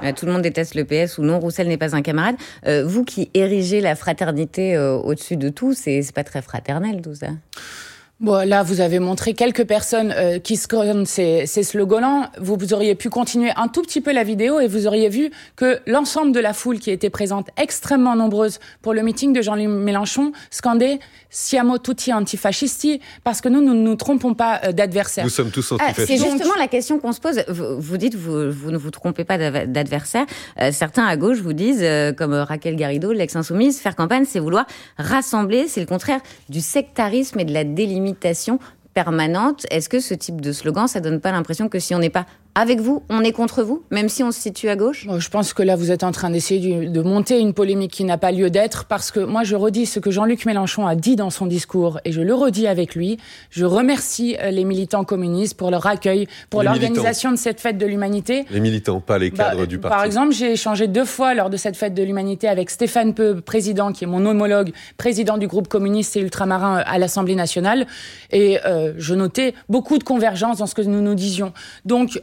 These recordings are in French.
Tout le monde déteste le PS ou non, Roussel n'est pas un camarade. Vous qui érigez la fraternité au-dessus de tout, c'est pas très fraternel tout ça. Bon, là, vous avez montré quelques personnes qui scannent ces slogans. Vous auriez pu continuer un tout petit peu la vidéo et vous auriez vu que l'ensemble de la foule qui était présente, extrêmement nombreuse pour le meeting de Jean-Luc Mélenchon, scandait « Siamo tutti antifascisti » parce que nous ne nous trompons pas d'adversaire. Nous sommes tous antifascistes. C'est justement la question qu'on se pose. Vous dites vous ne vous trompez pas d'adversaire. Certains à gauche vous disent, comme Raquel Garrido, l'ex-insoumise, faire campagne, c'est vouloir rassembler. C'est le contraire du sectarisme et de la délimitation permanente. Est-ce que ce type de slogan, ça donne pas l'impression que si on n'est pas avec vous, on est contre vous, même si on se situe à gauche ? Je pense que là, vous êtes en train d'essayer de monter une polémique qui n'a pas lieu d'être, parce que moi, je redis ce que Jean-Luc Mélenchon a dit dans son discours, et je le redis avec lui. Je remercie les militants communistes pour leur accueil, pour l'organisation de cette fête de l'humanité. Les militants, pas les cadres du parti. Par exemple, j'ai échangé 2 fois lors de cette fête de l'humanité avec Stéphane Peu, président, qui est mon homologue, président du groupe communiste et ultramarin à l'Assemblée nationale, et je notais beaucoup de convergences dans ce que nous disions. Donc,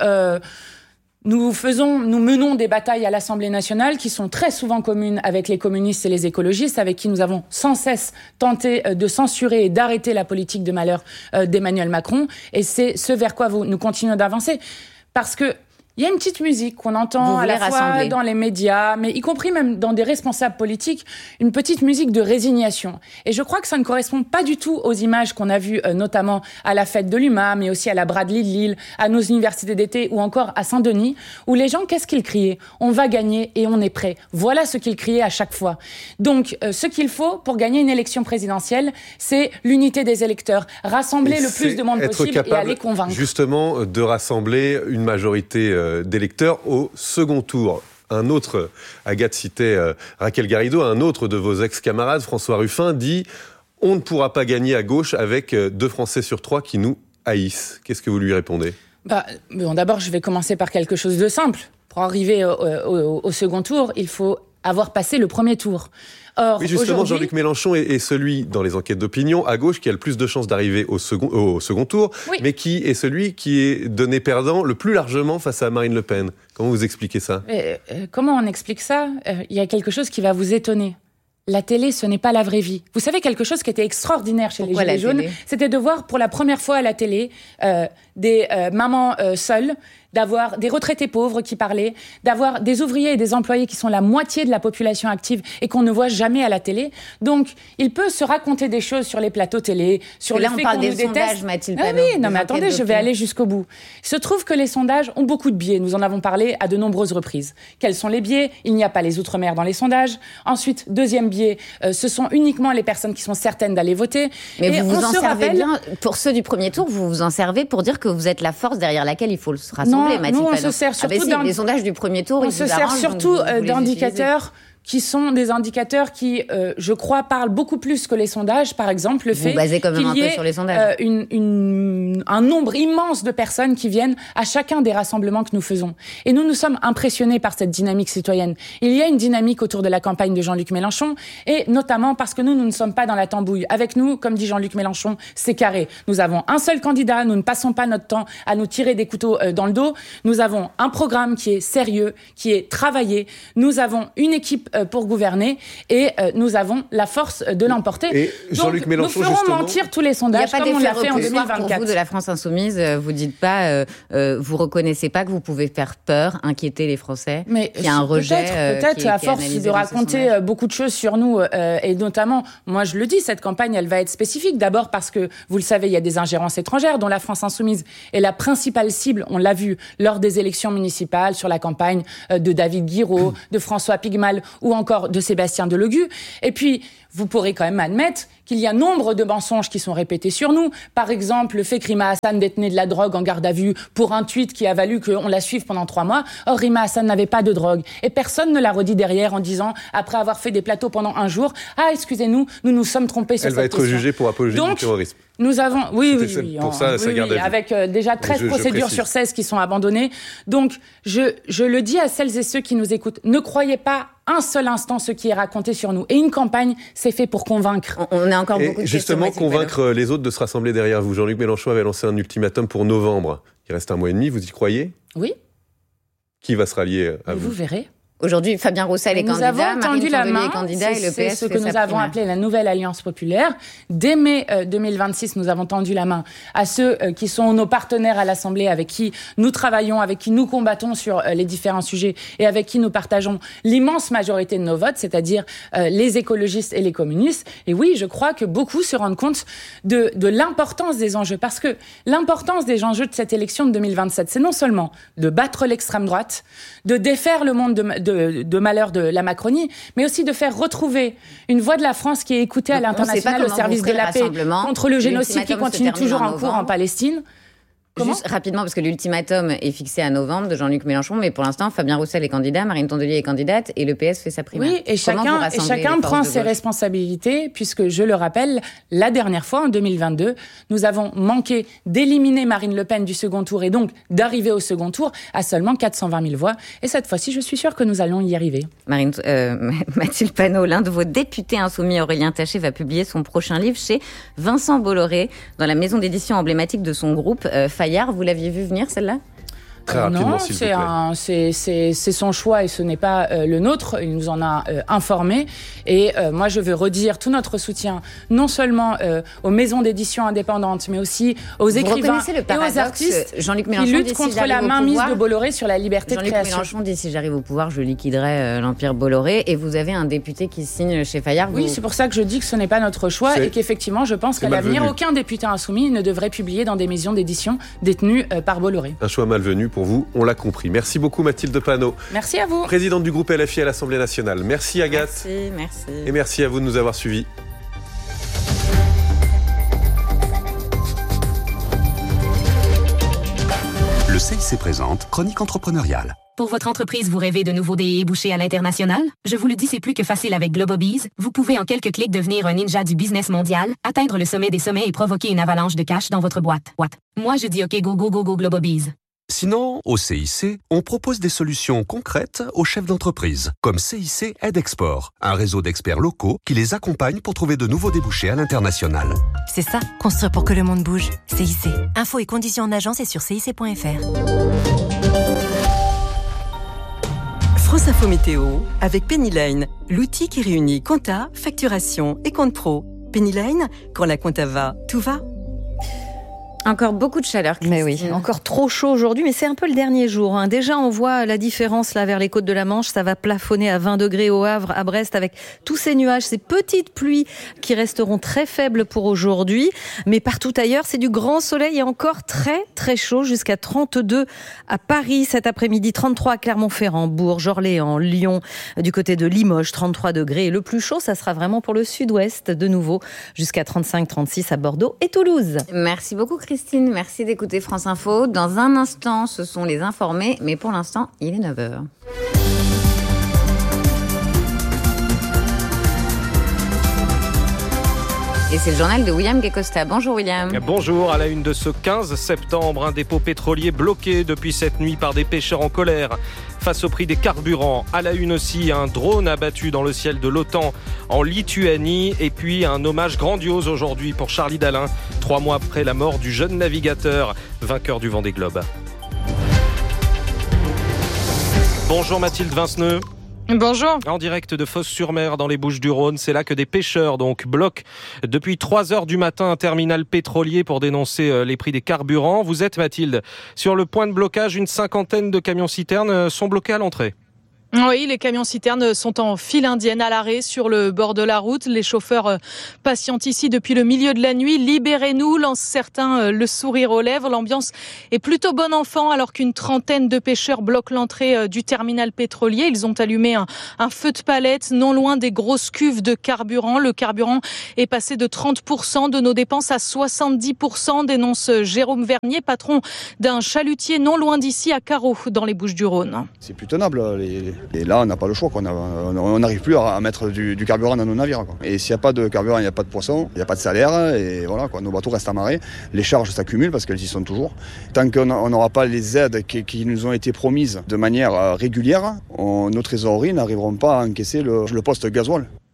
nous menons des batailles à l'Assemblée nationale qui sont très souvent communes avec les communistes et les écologistes, avec qui nous avons sans cesse tenté de censurer et d'arrêter la politique de malheur d'Emmanuel Macron. Et c'est ce vers quoi nous continuons d'avancer. Parce que il y a une petite musique qu'on entend à la fois dans les médias, mais y compris même dans des responsables politiques, une petite musique de résignation. Et je crois que ça ne correspond pas du tout aux images qu'on a vues, notamment à la fête de l'UMA, mais aussi à la Bradley de Lille, à nos universités d'été ou encore à Saint-Denis, où les gens, qu'est-ce qu'ils criaient ? On va gagner et on est prêt. Voilà ce qu'ils criaient à chaque fois. Donc, ce qu'il faut pour gagner une élection présidentielle, c'est l'unité des électeurs. Rassembler le plus de monde possible et aller convaincre. Justement, de rassembler une majorité d'électeurs au second tour. Un autre, Agathe citait Raquel Garrido, un autre de vos ex-camarades, François Ruffin, dit « On ne pourra pas gagner à gauche avec 2 Français sur 3 qui nous haïssent ». Qu'est-ce que vous lui répondez ? D'abord, je vais commencer par quelque chose de simple. Pour arriver au second tour, il faut avoir passé le premier tour. Or, oui, justement, Jean-Luc Mélenchon est celui, dans les enquêtes d'opinion, à gauche, qui a le plus de chances d'arriver au second tour, oui, mais qui est celui qui est donné perdant le plus largement face à Marine Le Pen. Comment vous expliquez ça ? Comment on explique ça ? Il y a quelque chose qui va vous étonner. La télé, ce n'est pas la vraie vie. Vous savez, quelque chose qui était extraordinaire chez les Gilets jaunes, c'était de voir pour la première fois à la télé des mamans seules, d'avoir des retraités pauvres qui parlaient, d'avoir des ouvriers et des employés qui sont la moitié de la population active et qu'on ne voit jamais à la télé. Donc, il peut se raconter des choses sur les plateaux télé, sur le fait qu'on nous déteste. Là, on parle des sondages, Mathilde Panot. Oui, non, mais attendez, je vais aller jusqu'au bout. Il se trouve que les sondages ont beaucoup de biais. Nous en avons parlé à de nombreuses reprises. Quels sont les biais ? Il n'y a pas les Outre-mer dans les sondages. Ensuite, deuxième biais, ce sont uniquement les personnes qui sont certaines d'aller voter. Mais vous vous en servez bien. Pour ceux du premier tour, vous vous en servez pour dire que vous êtes la force derrière laquelle il faut se rassembler. Nous, on se sert surtout les sondages du premier tour. On se sert surtout d'indicateurs qui sont des indicateurs qui, je crois, parlent beaucoup plus que les sondages. Par exemple, le fait qu'il y ait un nombre immense de personnes qui viennent à chacun des rassemblements que nous faisons. Et nous sommes impressionnés par cette dynamique citoyenne. Il y a une dynamique autour de la campagne de Jean-Luc Mélenchon, et notamment parce que nous ne sommes pas dans la tambouille. Avec nous, comme dit Jean-Luc Mélenchon, c'est carré. Nous avons un seul candidat, nous ne passons pas notre temps à nous tirer des couteaux dans le dos. Nous avons un programme qui est sérieux, qui est travaillé. Nous avons une équipe pour gouverner et nous avons la force de l'emporter. Et Jean-Luc Mélenchon, nous ferons mentir tous les sondages comme on l'a fait en 2024. Pour vous de la France insoumise, vous dites pas, vous reconnaissez pas que vous pouvez faire peur, inquiéter les Français. Mais il y a un rejet. Peut-être à force de raconter beaucoup de choses sur nous et notamment, moi je le dis, cette campagne elle va être spécifique. D'abord parce que vous le savez, il y a des ingérences étrangères dont la France insoumise est la principale cible. On l'a vu lors des élections municipales sur la campagne de David Guiraud, de François Pigmal ou encore de Sébastien Delogu. Et puis, vous pourrez quand même admettre qu'il y a nombre de mensonges qui sont répétés sur nous. Par exemple, le fait que Rima Hassan détenait de la drogue en garde à vue pour un tweet qui a valu qu'on la suive pendant 3 mois. Or, Rima Hassan n'avait pas de drogue. Et personne ne l'a redit derrière en disant, après avoir fait des plateaux pendant 1 jour, « Ah, excusez-nous, nous nous sommes trompés sur cette question. » Elle va être jugée pour apologie du terrorisme. Nous avons, pour ça, garde à vue. Avec déjà 13 procédures sur 16 qui sont abandonnées. Donc, je le dis à celles et ceux qui nous écoutent, ne croyez pas un seul instant ce qui est raconté sur nous. Et une campagne, c'est fait pour convaincre. On a encore beaucoup de justement, questions. Convaincre les autres de se rassembler derrière vous. Jean-Luc Mélenchon avait lancé un ultimatum pour novembre. Il reste 1 mois et demi, vous y croyez ? Oui. qui va se rallier à vous. Vous verrez. Aujourd'hui, Fabien Roussel est candidat, Marine Tondelier est candidat et le PS c'est ce que nous avons appelé la nouvelle Alliance populaire. Dès mai 2026, nous avons tendu la main à ceux qui sont nos partenaires à l'Assemblée, avec qui nous travaillons, avec qui nous combattons sur les différents sujets et avec qui nous partageons l'immense majorité de nos votes, c'est-à-dire les écologistes et les communistes. Et oui, je crois que beaucoup se rendent compte de l'importance des enjeux, parce que l'importance des enjeux de cette élection de 2027, c'est non seulement de battre l'extrême droite, de défaire le monde de malheur de la Macronie, mais aussi de faire retrouver une voix de la France qui est écoutée à l'international au service de la paix contre le génocide qui continue toujours en cours en Palestine. Juste rapidement, parce que l'ultimatum est fixé à novembre de Jean-Luc Mélenchon, mais pour l'instant, Fabien Roussel est candidat, Marine Tondelier est candidate et le PS fait sa primaire. Oui, et chacun prend ses responsabilités, puisque, je le rappelle, la dernière fois, en 2022, nous avons manqué d'éliminer Marine Le Pen du second tour et donc d'arriver au second tour à seulement 420 000 voix. Et cette fois-ci, je suis sûre que nous allons y arriver. Mathilde Panot, l'un de vos députés insoumis, Aurélien Taché, va publier son prochain livre chez Vincent Bolloré, dans la maison d'édition emblématique de son groupe, Fayard. Vous l'aviez vu venir, celle-là ? Très rapidement, non, s'il vous plaît. c'est son choix et ce n'est pas le nôtre. Il nous en a informé. Et moi, je veux redire tout notre soutien, non seulement aux maisons d'édition indépendantes, mais aussi aux écrivains et aux artistes Jean-Luc qui luttent contre la mainmise de Bolloré sur la liberté de création. Jean-Luc Mélenchon dit, si j'arrive au pouvoir, je liquiderai l'empire Bolloré. Et vous avez un député qui signe chez Fayard. Oui, c'est pour ça que je dis que ce n'est pas notre choix et qu'effectivement, je pense qu'à l'avenir, aucun député insoumis ne devrait publier dans des maisons d'édition détenues par Bolloré. Un choix malvenu pour vous, on l'a compris. Merci beaucoup Mathilde Panot. Merci à vous. Présidente du groupe LFI à l'Assemblée nationale. Merci Agathe. Merci. Et merci à vous de nous avoir suivis. Le CIC présente Chronique entrepreneuriale. Pour votre entreprise, vous rêvez de nouveaux débouchés à l'international? Je vous le dis, c'est plus que facile avec Globobees. Vous pouvez en quelques clics devenir un ninja du business mondial, atteindre le sommet des sommets et provoquer une avalanche de cash dans votre boîte. Moi, je dis OK, go Globobees. Sinon, au CIC, on propose des solutions concrètes aux chefs d'entreprise, comme CIC Aide Export, un réseau d'experts locaux qui les accompagne pour trouver de nouveaux débouchés à l'international. C'est ça, construire pour que le monde bouge. CIC. Infos et conditions en agence et sur cic.fr. France Info Météo avec Pennyline, l'outil qui réunit compta, facturation et compte pro. Pennyline, quand la compta va, tout va. Encore beaucoup de chaleur, Christine. Mais oui, encore trop chaud aujourd'hui, mais c'est un peu le dernier jour. Déjà, on voit la différence là vers les côtes de la Manche. Ça va plafonner à 20 degrés au Havre, à Brest, avec tous ces nuages, ces petites pluies qui resteront très faibles pour aujourd'hui. Mais partout ailleurs, c'est du grand soleil et encore très, très chaud, jusqu'à 32 à Paris cet après-midi, 33 à Clermont-Ferrand, Bourges, Orléans, Lyon, du côté de Limoges, 33 degrés. Et le plus chaud, ça sera vraiment pour le sud-ouest, de nouveau, jusqu'à 35-36 à Bordeaux et Toulouse. Merci beaucoup, Christine, merci d'écouter France Info. Dans un instant, ce sont les informés, mais pour l'instant, il est 9h. Et c'est le journal de William Guécosta. Bonjour William. Bonjour, à la une de ce 15 septembre, un dépôt pétrolier bloqué depuis cette nuit par des pêcheurs en colère face au prix des carburants. À la une aussi, un drone abattu dans le ciel de l'OTAN en Lituanie. Et puis un hommage grandiose aujourd'hui pour Charlie Dalin, 3 mois après la mort du jeune navigateur, vainqueur du Vendée Globe. Bonjour Mathilde Vinceneux. Bonjour. En direct de Fos-sur-Mer dans les Bouches-du-Rhône, c'est là que des pêcheurs bloquent depuis 3 heures du matin un terminal pétrolier pour dénoncer les prix des carburants. Vous êtes, Mathilde, sur le point de blocage, une 50aine de camions-citernes sont bloqués à l'entrée. Oui, les camions-citernes sont en file indienne à l'arrêt sur le bord de la route. Les chauffeurs patientent ici depuis le milieu de la nuit. Libérez-nous, lancent certains le sourire aux lèvres. L'ambiance est plutôt bon enfant alors qu'une trentaine de pêcheurs bloquent l'entrée du terminal pétrolier. Ils ont allumé un feu de palette non loin des grosses cuves de carburant. Le carburant est passé de 30% de nos dépenses à 70%, dénonce Jérôme Vernier, patron d'un chalutier non loin d'ici à Carreau, dans les Bouches-du-Rhône. C'est plus tenable. Et là, on n'a pas le choix. On n'arrive plus à mettre du carburant dans nos navires. Et s'il n'y a pas de carburant, il n'y a pas de poisson, il n'y a pas de salaire. Et voilà, nos bateaux restent amarrés. Les charges s'accumulent parce qu'elles y sont toujours. Tant qu'on n'aura pas les aides qui nous ont été promises de manière régulière, nos trésoreries n'arriveront pas à encaisser le poste gasoil.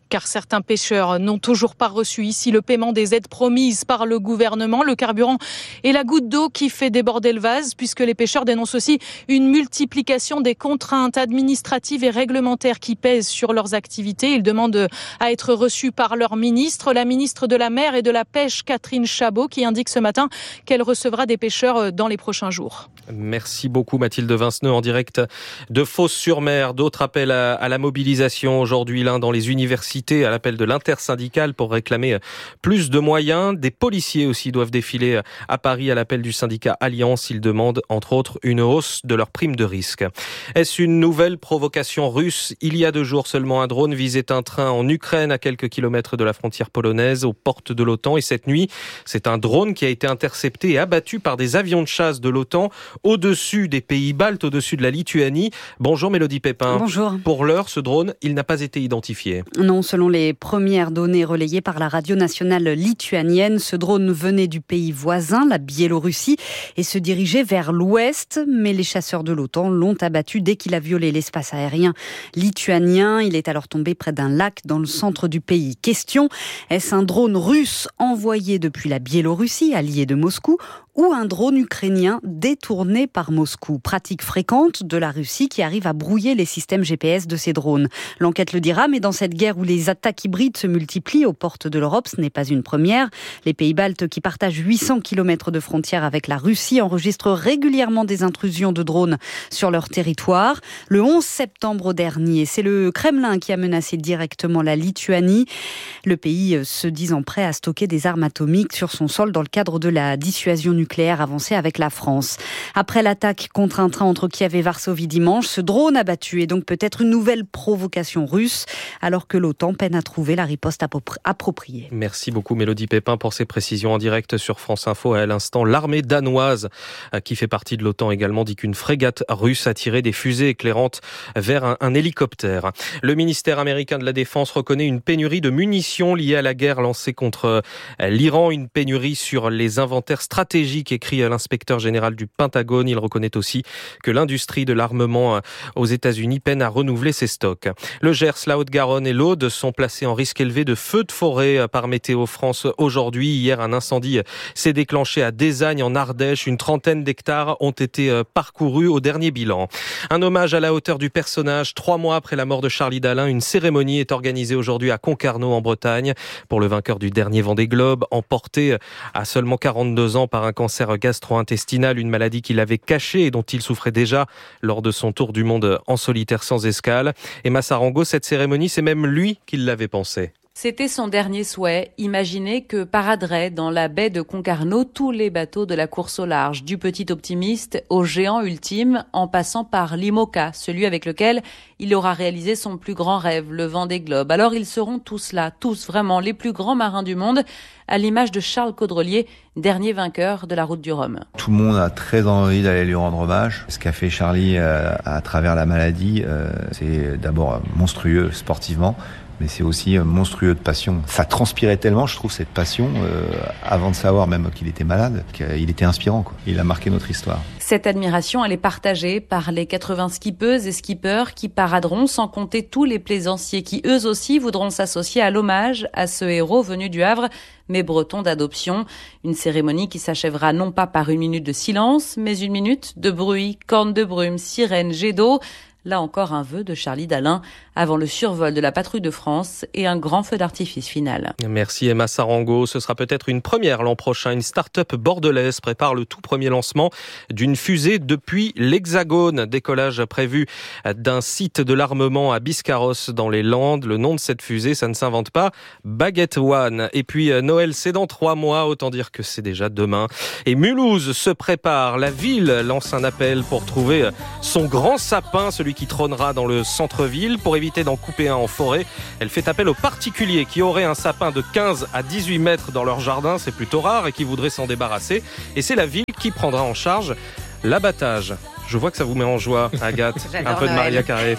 car certains pêcheurs n'ont toujours pas reçu ici le paiement des aides promises par le gouvernement. Le carburant est la goutte d'eau qui fait déborder le vase, puisque les pêcheurs dénoncent aussi une multiplication des contraintes administratives et réglementaires qui pèsent sur leurs activités. Ils demandent à être reçus par leur ministre, la ministre de la Mer et de la Pêche, Catherine Chabot, qui indique ce matin qu'elle recevra des pêcheurs dans les prochains jours. Merci beaucoup Mathilde Vinceneux en direct de Fos-sur-Mer. D'autres appels à la mobilisation aujourd'hui, l'un dans les universités à l'appel de l'intersyndicale pour réclamer plus de moyens. Des policiers aussi doivent défiler à Paris à l'appel du syndicat Alliance. Ils demandent entre autres une hausse de leur prime de risque. Est-ce une nouvelle provocation russe ? Il y a 2 jours seulement, un drone visait un train en Ukraine à quelques kilomètres de la frontière polonaise aux portes de l'OTAN. Et cette nuit, c'est un drone qui a été intercepté et abattu par des avions de chasse de l'OTAN au-dessus des pays baltes, au-dessus de la Lituanie. Bonjour Mélodie Pépin. Bonjour. Pour l'heure, ce drone, il n'a pas été identifié. Non, selon les premières données relayées par la radio nationale lituanienne, ce drone venait du pays voisin, la Biélorussie, et se dirigeait vers l'ouest. Mais les chasseurs de l'OTAN l'ont abattu dès qu'il a violé l'espace aérien lituanien. Il est alors tombé près d'un lac dans le centre du pays. Question, est-ce un drone russe envoyé depuis la Biélorussie, allié de Moscou, ou un drone ukrainien détourné par Moscou? Pratique fréquente de la Russie qui arrive à brouiller les systèmes GPS de ces drones. L'enquête le dira, mais dans cette guerre où les attaques hybrides se multiplient aux portes de l'Europe, ce n'est pas une première. Les pays baltes qui partagent 800 km de frontière avec la Russie enregistrent régulièrement des intrusions de drones sur leur territoire. Le 11 septembre dernier, c'est le Kremlin qui a menacé directement la Lituanie. Le pays se disant prêt à stocker des armes atomiques sur son sol dans le cadre de la dissuasion nucléaire avancée avec la France. Après l'attaque contre un train entre Kiev et Varsovie dimanche, ce drone abattu est donc peut-être une nouvelle provocation russe, alors que l'OTAN peine à trouver la riposte appropriée. Merci beaucoup Mélodie Pépin pour ces précisions en direct sur France Info. À l'instant, l'armée danoise, qui fait partie de l'OTAN également, dit qu'une frégate russe a tiré des fusées éclairantes vers un hélicoptère. Le ministère américain de la Défense reconnaît une pénurie de munitions liée à la guerre lancée contre l'Iran, une pénurie sur les inventaires stratégiques, écrit l'inspecteur général du Pentagone. Il reconnaît aussi que l'industrie de l'armement aux États-Unis peine à renouveler ses stocks. Le Gers, la Haute-Garonne et l'Aude sont placés en risque élevé de feux de forêt par Météo France aujourd'hui. Hier, un incendie s'est déclenché à Désagne en Ardèche. Une trentaine d'hectares ont été parcourus au dernier bilan. Un hommage à la hauteur du personnage. 3 mois après la mort de Charlie Dalin, une cérémonie est organisée aujourd'hui à Concarneau en Bretagne pour le vainqueur du dernier Vendée Globe, emporté à seulement 42 ans par un cancer gastro-intestinal, une maladie qu'il avait cachée et dont il souffrait déjà lors de son tour du monde en solitaire sans escale. Et Massarango, cette cérémonie, c'est même lui qui l'avait pensée. C'était son dernier souhait, imaginer que paraderaient dans la baie de Concarneau tous les bateaux de la course au large, du petit optimiste au géant ultime, en passant par l'IMOCA, celui avec lequel il aura réalisé son plus grand rêve, le Vendée Globe. Alors ils seront tous là, tous vraiment les plus grands marins du monde, à l'image de Charles Caudrelier, dernier vainqueur de la Route du Rhum. Tout le monde a très envie d'aller lui rendre hommage. Ce qu'a fait Charlie à travers la maladie, c'est d'abord monstrueux sportivement, mais c'est aussi monstrueux de passion. Ça transpirait tellement, je trouve, cette passion, avant de savoir même qu'il était malade, qu'il était inspirant, quoi. Il a marqué notre histoire. Cette admiration, elle est partagée par les 80 skippeuses et skippers qui paraderont, sans compter tous les plaisanciers qui, eux aussi, voudront s'associer à l'hommage à ce héros venu du Havre, mais breton d'adoption. Une cérémonie qui s'achèvera non pas par 1 minute de silence, mais 1 minute de bruit, cornes de brume, sirènes, jets d'eau. Là encore un vœu de Charlie Dalin avant le survol de la patrouille de France et un grand feu d'artifice final. Merci Emma Sarango. Ce sera peut-être une première l'an prochain. Une start-up bordelaise prépare le tout premier lancement d'une fusée depuis l'Hexagone. Décollage prévu d'un site de l'armement à Biscarrosse dans les Landes. Le nom de cette fusée, ça ne s'invente pas, Baguette One. Et puis Noël, c'est dans 3 mois. Autant dire que c'est déjà demain. Et Mulhouse se prépare. La ville lance un appel pour trouver son grand sapin, celui qui trônera dans le centre-ville. Pour éviter d'en couper un en forêt, elle fait appel aux particuliers qui auraient un sapin de 15 à 18 mètres dans leur jardin, c'est plutôt rare, et qui voudraient s'en débarrasser. Et c'est la ville qui prendra en charge l'abattage. Je vois que ça vous met en joie, Agathe. Un peu de Maria Carré.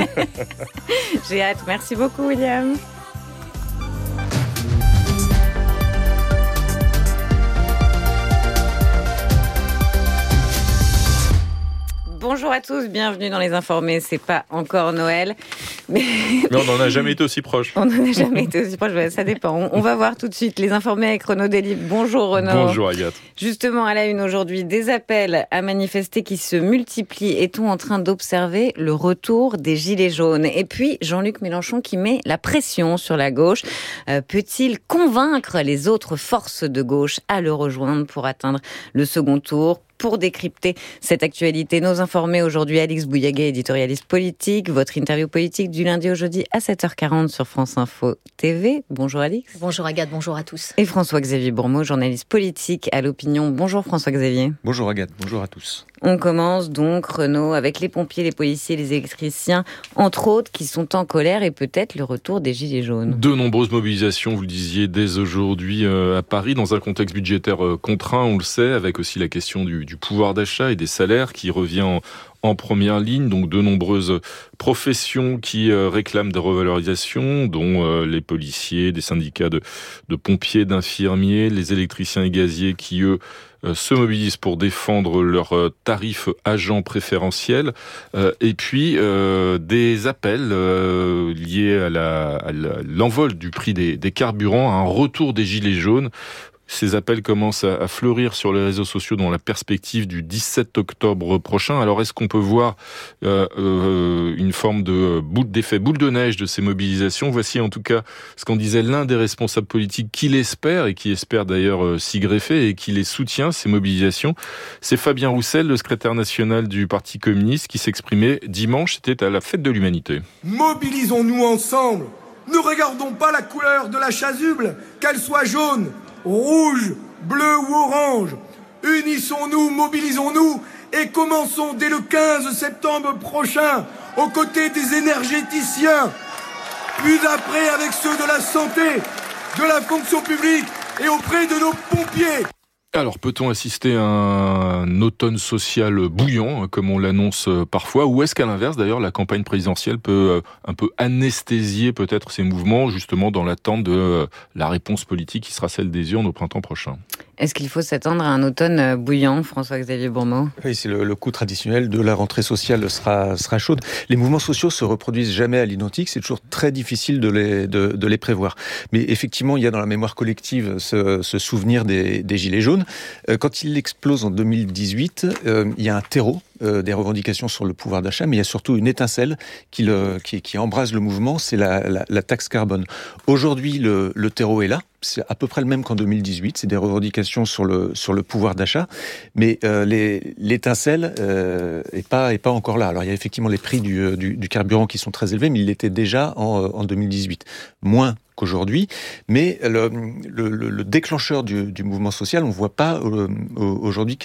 J'ai hâte. Merci beaucoup, William. Bonjour à tous, bienvenue dans Les Informés. C'est pas encore Noël, mais on n'en a jamais été aussi proche. On n'en a jamais été aussi proche, ça dépend. On va voir tout de suite Les Informés avec Renaud Delib. Bonjour Renaud. Bonjour Agathe. Justement, à la une aujourd'hui, des appels à manifester qui se multiplient. Est-on en train d'observer le retour des Gilets jaunes ? Et puis, Jean-Luc Mélenchon qui met la pression sur la gauche. Peut-il convaincre les autres forces de gauche à le rejoindre pour atteindre le second tour ? Pour décrypter cette actualité, nos informés aujourd'hui, Alix Bouillaguet, éditorialiste politique. Votre interview politique du lundi au jeudi à 7h40 sur France Info TV. Bonjour Alix. Bonjour Agathe, bonjour à tous. Et François-Xavier Bourmeau, journaliste politique à l'Opinion. Bonjour François-Xavier. Bonjour Agathe, bonjour à tous. On commence donc, Renaud, avec les pompiers, les policiers, les électriciens, entre autres, qui sont en colère et peut-être le retour des Gilets jaunes. De nombreuses mobilisations, vous le disiez, dès aujourd'hui à Paris, dans un contexte budgétaire contraint, on le sait, avec aussi la question du pouvoir d'achat et des salaires qui revient en première ligne, donc de nombreuses professions qui réclament des revalorisations, dont les policiers, des syndicats de pompiers, d'infirmiers, les électriciens et gaziers qui, eux, se mobilisent pour défendre leurs tarifs agents préférentiels, et puis des appels liés à l'envol du prix des carburants, à un retour des gilets jaunes. Ces appels commencent à fleurir sur les réseaux sociaux dans la perspective du 17 octobre prochain. Alors, est-ce qu'on peut voir une forme d'effet boule de neige de ces mobilisations ? Voici en tout cas ce qu'en disait l'un des responsables politiques qui l'espère, et qui espère d'ailleurs s'y greffer, et qui les soutient, ces mobilisations. C'est Fabien Roussel, le secrétaire national du Parti communiste, qui s'exprimait dimanche, c'était à la Fête de l'Humanité. Mobilisons-nous ensemble. Ne regardons pas la couleur de la chasuble, qu'elle soit jaune, rouge, bleu ou orange. Unissons-nous, mobilisons-nous et commençons dès le 15 septembre prochain aux côtés des énergéticiens, puis après avec ceux de la santé, de la fonction publique et auprès de nos pompiers. Alors, peut-on assister à un automne social bouillant, comme on l'annonce parfois, ou est-ce qu'à l'inverse, d'ailleurs, la campagne présidentielle peut un peu anesthésier peut-être ces mouvements, justement dans l'attente de la réponse politique qui sera celle des urnes au printemps prochain ? Est-ce qu'il faut s'attendre à un automne bouillant, François-Xavier Bourmeau ? Oui, c'est le coup traditionnel de la rentrée sociale sera chaude. Les mouvements sociaux se reproduisent jamais à l'identique, c'est toujours très difficile de les prévoir. Mais effectivement, il y a dans la mémoire collective ce souvenir des Gilets jaunes. Quand il explose en 2018, il y a un terreau des revendications sur le pouvoir d'achat, mais il y a surtout une étincelle qui embrase le mouvement, c'est la taxe carbone. Aujourd'hui, le terreau est là. C'est à peu près le même qu'en 2018. C'est des revendications sur le pouvoir d'achat, mais l'étincelle est pas encore là. Alors il y a effectivement les prix du carburant qui sont très élevés, mais il l'était déjà en 2018, moins qu'aujourd'hui. Mais le déclencheur du mouvement social, on voit pas aujourd'hui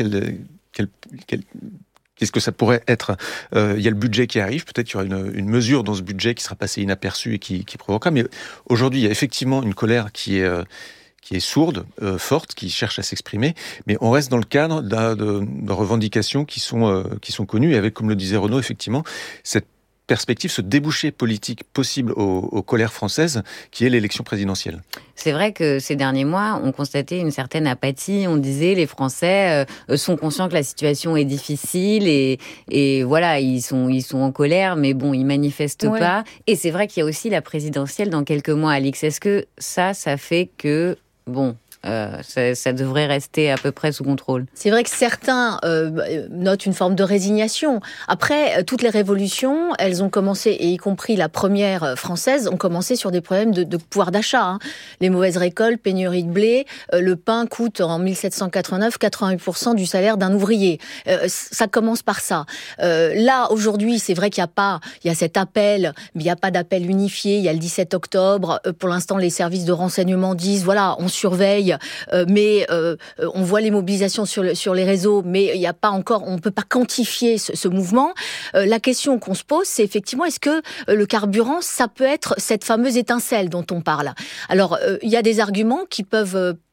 qu'est-ce que ça pourrait être. Il y a le budget qui arrive, peut-être qu'il y aura une mesure dans ce budget qui sera passée inaperçue et qui provoquera. Mais aujourd'hui, il y a effectivement une colère qui est sourde, forte, qui cherche à s'exprimer. Mais on reste dans le cadre de revendications qui sont connues. Et avec, comme le disait Renaud, effectivement, cette perspective, ce débouché politique possible aux colères françaises, qui est l'élection présidentielle. C'est vrai que ces derniers mois, on constatait une certaine apathie. On disait les Français sont conscients que la situation est difficile et voilà, ils sont en colère, mais bon, ils manifestent pas. Et c'est vrai qu'il y a aussi la présidentielle dans quelques mois, Alix. Est-ce que ça fait que, bon, ça devrait rester à peu près sous contrôle? C'est vrai que certains notent une forme de résignation. Après, toutes les révolutions, elles ont commencé, et y compris la première française, ont commencé sur des problèmes de pouvoir d'achat. Hein. Les mauvaises récoltes, pénurie de blé, le pain coûte en 1789 88% du salaire d'un ouvrier. Ça commence par ça. Là, aujourd'hui, c'est vrai qu'il y a cet appel, mais il n'y a pas d'appel unifié. Il y a le 17 octobre. Pour l'instant, les services de renseignement disent, voilà, on surveille, mais on voit les mobilisations sur les réseaux, mais il y a pas encore, on peut pas quantifier ce mouvement. La question qu'on se pose, c'est effectivement, est-ce que le carburant, ça peut être cette fameuse étincelle dont on parle? Alors, il y a des arguments qui peuvent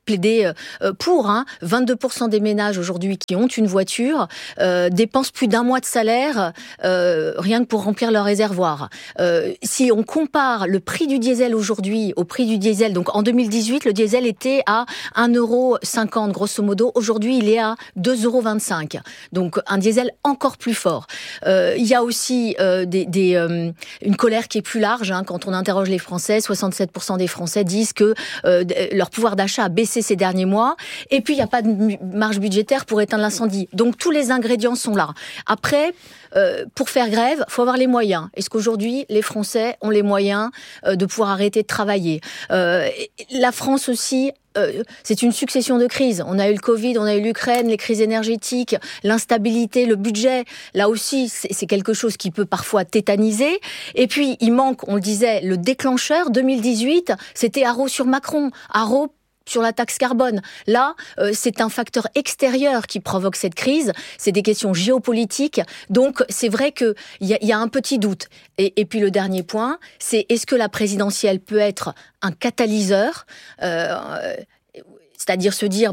plaider pour. 22% des ménages aujourd'hui qui ont une voiture dépensent plus d'un mois de salaire rien que pour remplir leur réservoir. Si on compare le prix du diesel aujourd'hui au prix du diesel, donc en 2018, le diesel était à 1,50 € grosso modo. Aujourd'hui, il est à 2,25 €. Donc un diesel encore plus fort. Il y a aussi une colère qui est plus large. Quand on interroge les Français, 67% des Français disent que leur pouvoir d'achat a baissé ces derniers mois. Et puis, il n'y a pas de marge budgétaire pour éteindre l'incendie. Donc, tous les ingrédients sont là. Après, pour faire grève, il faut avoir les moyens. Est-ce qu'aujourd'hui, les Français ont les moyens de pouvoir arrêter de travailler ? La France aussi... c'est une succession de crises. On a eu le Covid, on a eu l'Ukraine, les crises énergétiques, l'instabilité, le budget. Là aussi, c'est quelque chose qui peut parfois tétaniser. Et puis, il manque, on le disait, le déclencheur. 2018, c'était haro sur Macron, haro sur la taxe carbone. Là, c'est un facteur extérieur qui provoque cette crise. C'est des questions géopolitiques. Donc, c'est vrai qu'il y a un petit doute. Et puis, le dernier point, c'est est-ce que la présidentielle peut être un catalyseur, c'est-à-dire se dire,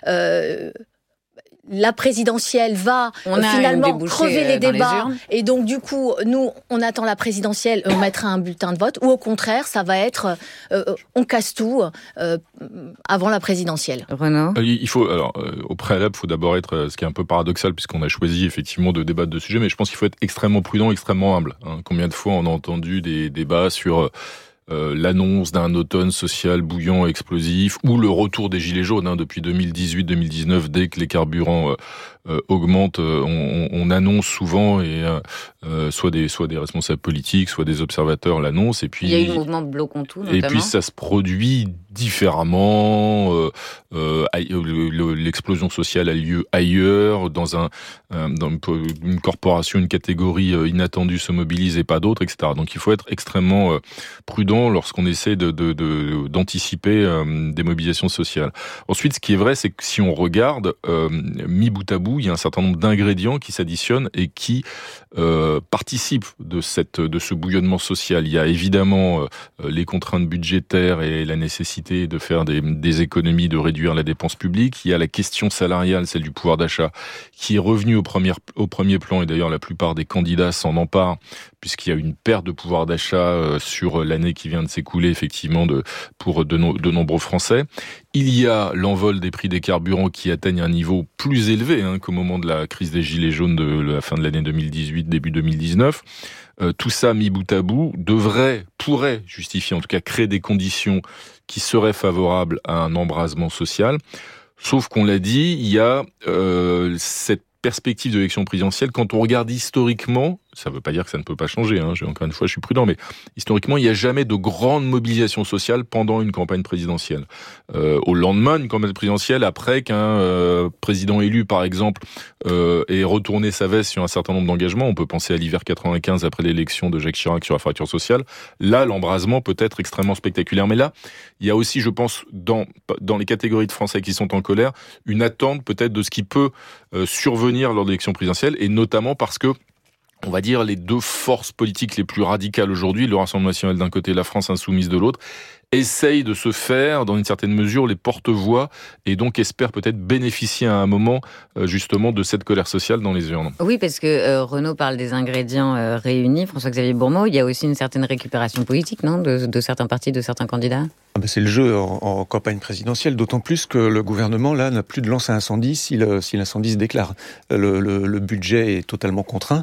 la présidentielle va finalement crever les débats et donc du coup nous on attend la présidentielle et on mettra un bulletin de vote, ou au contraire ça va être on casse tout avant la présidentielle. Renaud, il faut au préalable, il faut d'abord être, ce qui est un peu paradoxal puisqu'on a choisi effectivement de débattre de ce sujet, mais je pense qu'il faut être extrêmement prudent, extrêmement humble. Combien de fois on a entendu des débats sur l'annonce d'un automne social bouillant, explosif, ou le retour des gilets jaunes depuis 2018-2019, dès que les carburants augmentent, on annonce souvent, et soit des responsables politiques, soit des observateurs l'annoncent, et puis il y a eu le mouvement Bloquons-Tout notamment. Et puis ça se produit différemment. L'explosion sociale a lieu ailleurs, dans une corporation, une catégorie inattendue se mobilise et pas d'autres, etc. Donc il faut être extrêmement prudent lorsqu'on essaie d'anticiper des mobilisations sociales. Ensuite, ce qui est vrai, c'est que si on regarde, mis bout à bout, il y a un certain nombre d'ingrédients qui s'additionnent et qui participent de ce bouillonnement social. Il y a évidemment les contraintes budgétaires et la nécessité de faire des économies, de réduire la dépense publique. Il y a la question salariale, celle du pouvoir d'achat, qui est revenue au premier plan, et d'ailleurs la plupart des candidats s'en emparent, puisqu'il y a une perte de pouvoir d'achat sur l'année qui vient de s'écouler, effectivement, pour de nombreux Français. Il y a l'envol des prix des carburants qui atteignent un niveau plus élevé qu'au moment de la crise des gilets jaunes de la fin de l'année 2018, début 2019. Tout ça mis bout à bout pourrait justifier, en tout cas créer des conditions qui seraient favorables à un embrasement social. Sauf qu'on l'a dit, il y a cette perspective de l'élection présidentielle. Quand on regarde historiquement, ça ne veut pas dire que ça ne peut pas changer, encore une fois, je suis prudent, mais historiquement, il n'y a jamais de grande mobilisation sociale pendant une campagne présidentielle. Au lendemain d'une campagne présidentielle, après qu'un président élu, par exemple, ait retourné sa veste sur un certain nombre d'engagements, on peut penser à l'hiver 95, après l'élection de Jacques Chirac sur la fracture sociale, là, l'embrasement peut être extrêmement spectaculaire. Mais là, il y a aussi, je pense, dans les catégories de Français qui sont en colère, une attente peut-être de ce qui peut survenir lors de l'élection présidentielle, et notamment parce que on va dire les deux forces politiques les plus radicales aujourd'hui, le Rassemblement national d'un côté, la France insoumise de l'autre, essayent de se faire, dans une certaine mesure, les porte-voix, et donc espèrent peut-être bénéficier à un moment, justement, de cette colère sociale dans les urnes. Oui, parce que Renaud parle des ingrédients réunis, François-Xavier Bourmeau, il y a aussi une certaine récupération politique, non, de certains partis, de certains candidats ? C'est le jeu en campagne présidentielle, d'autant plus que le gouvernement, là, n'a plus de lance à incendie si l'incendie se déclare. Le budget est totalement contraint.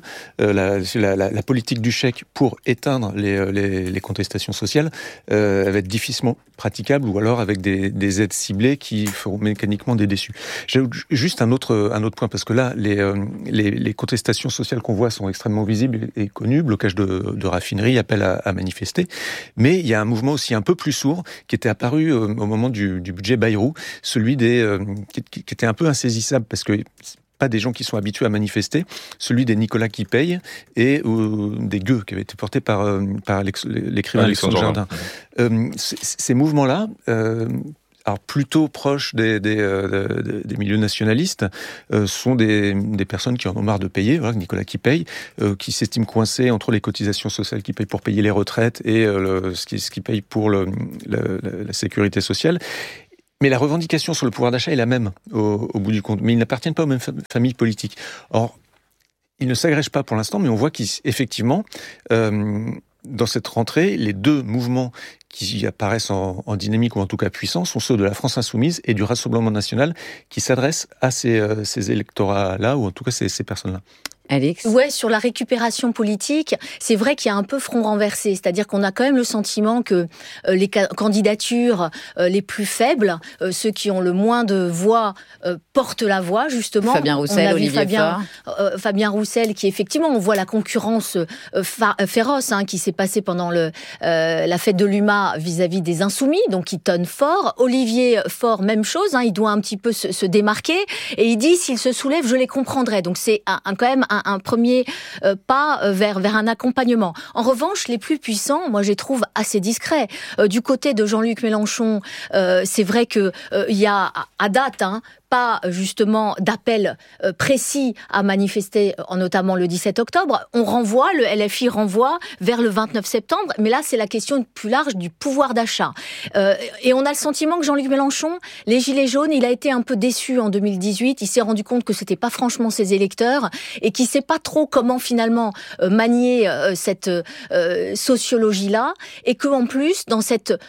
La politique du chèque pour éteindre les contestations sociales va être difficilement praticable, ou alors avec des aides ciblées qui feront mécaniquement des déçus. J'ai juste un autre point, parce que là, les contestations sociales qu'on voit sont extrêmement visibles et connues, blocage de raffineries, appel à manifester, mais il y a un mouvement aussi un peu plus sourd qui était apparu au moment du budget Bayrou, celui qui était un peu insaisissable, parce que pas des gens qui sont habitués à manifester, celui des Nicolas qui payent et des gueux qui avaient été portés par l'écrivain Alexandre Jardin. Ces mouvements-là, alors plutôt proches des milieux nationalistes, sont des personnes qui en ont marre de payer, voilà, Nicolas qui paye, qui s'estiment coincés entre les cotisations sociales qu'ils payent pour payer les retraites et ce qu'ils payent pour la sécurité sociale. Mais la revendication sur le pouvoir d'achat est la même au bout du compte. Mais ils n'appartiennent pas aux mêmes familles politiques. Or, ils ne s'agrègent pas pour l'instant, mais on voit qu'effectivement, dans cette rentrée, les deux mouvements qui apparaissent en dynamique ou en tout cas puissants sont ceux de la France Insoumise et du Rassemblement National qui s'adressent à ces électorats-là, ou en tout cas ces personnes-là. Alix ? Ouais, sur la récupération politique, c'est vrai qu'il y a un peu front renversé, c'est-à-dire qu'on a quand même le sentiment que les candidatures les plus faibles, ceux qui ont le moins de voix, portent la voix, justement. Fabien Roussel, Olivier Faure. Fabien Roussel, qui effectivement, on voit la concurrence féroce qui s'est passée pendant la fête de l'UMA vis-à-vis des Insoumis, donc il tonne fort. Olivier Faure, même chose, il doit un petit peu se démarquer, et il dit, s'il se soulève, je les comprendrai. Donc c'est quand même un premier pas vers un accompagnement. En revanche, les plus puissants, moi, je les trouve assez discrets. Du côté de Jean-Luc Mélenchon, c'est vrai que il y a à date pas justement d'appel précis à manifester, notamment le 17 octobre. Le LFI renvoie vers le 29 septembre, mais là c'est la question plus large du pouvoir d'achat. Et on a le sentiment que Jean-Luc Mélenchon, les Gilets jaunes, il a été un peu déçu en 2018, il s'est rendu compte que c'était pas franchement ses électeurs, et qu'il sait pas trop comment finalement manier cette sociologie-là, et qu'en plus, dans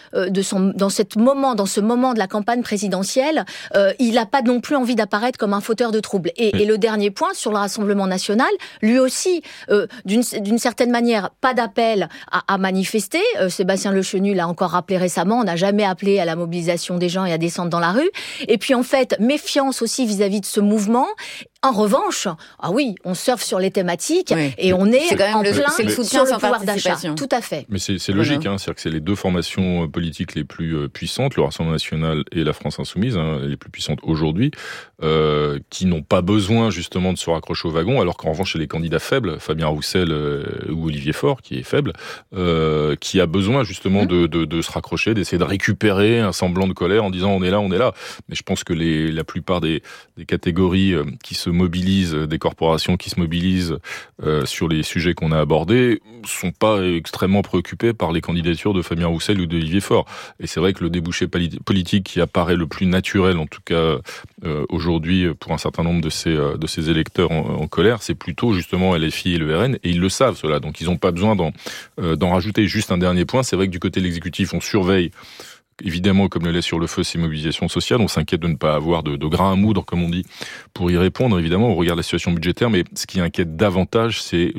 ce moment de la campagne présidentielle, il n'a pas non plus envie d'apparaître comme un fauteur de troubles. Et le dernier point, sur le Rassemblement National, lui aussi, d'une certaine manière, pas d'appel à manifester. Sébastien Lechenu l'a encore rappelé récemment, on n'a jamais appelé à la mobilisation des gens et à descendre dans la rue. Et puis en fait, méfiance aussi vis-à-vis de ce mouvement. En revanche, on surfe sur les thématiques et on est en plein sur le pouvoir d'achat. Tout à fait. Mais c'est logique, c'est-à-dire que c'est les deux formations politiques les plus puissantes, le Rassemblement National et la France Insoumise, les plus puissantes aujourd'hui, qui n'ont pas besoin justement de se raccrocher au wagon, alors qu'en revanche, chez les candidats faibles, Fabien Roussel ou Olivier Faure, qui est faible, qui a besoin justement de se raccrocher, d'essayer de récupérer un semblant de colère en disant on est là. Mais je pense que la plupart des catégories qui se mobilisent, des corporations qui se mobilisent sur les sujets qu'on a abordés, sont pas extrêmement préoccupés par les candidatures de Fabien Roussel ou d'Olivier Faure. Et c'est vrai que le débouché politique qui apparaît le plus naturel, en tout cas aujourd'hui, pour un certain nombre de ces électeurs en colère, c'est plutôt justement LFI et le RN, et ils le savent cela, donc ils n'ont pas besoin d'en rajouter. Juste un dernier point, c'est vrai que du côté de l'exécutif, on surveille évidemment, comme le lait sur le feu, ces mobilisations sociales. On s'inquiète de ne pas avoir de grain à moudre, comme on dit, pour y répondre. Évidemment, on regarde la situation budgétaire, mais ce qui inquiète davantage, c'est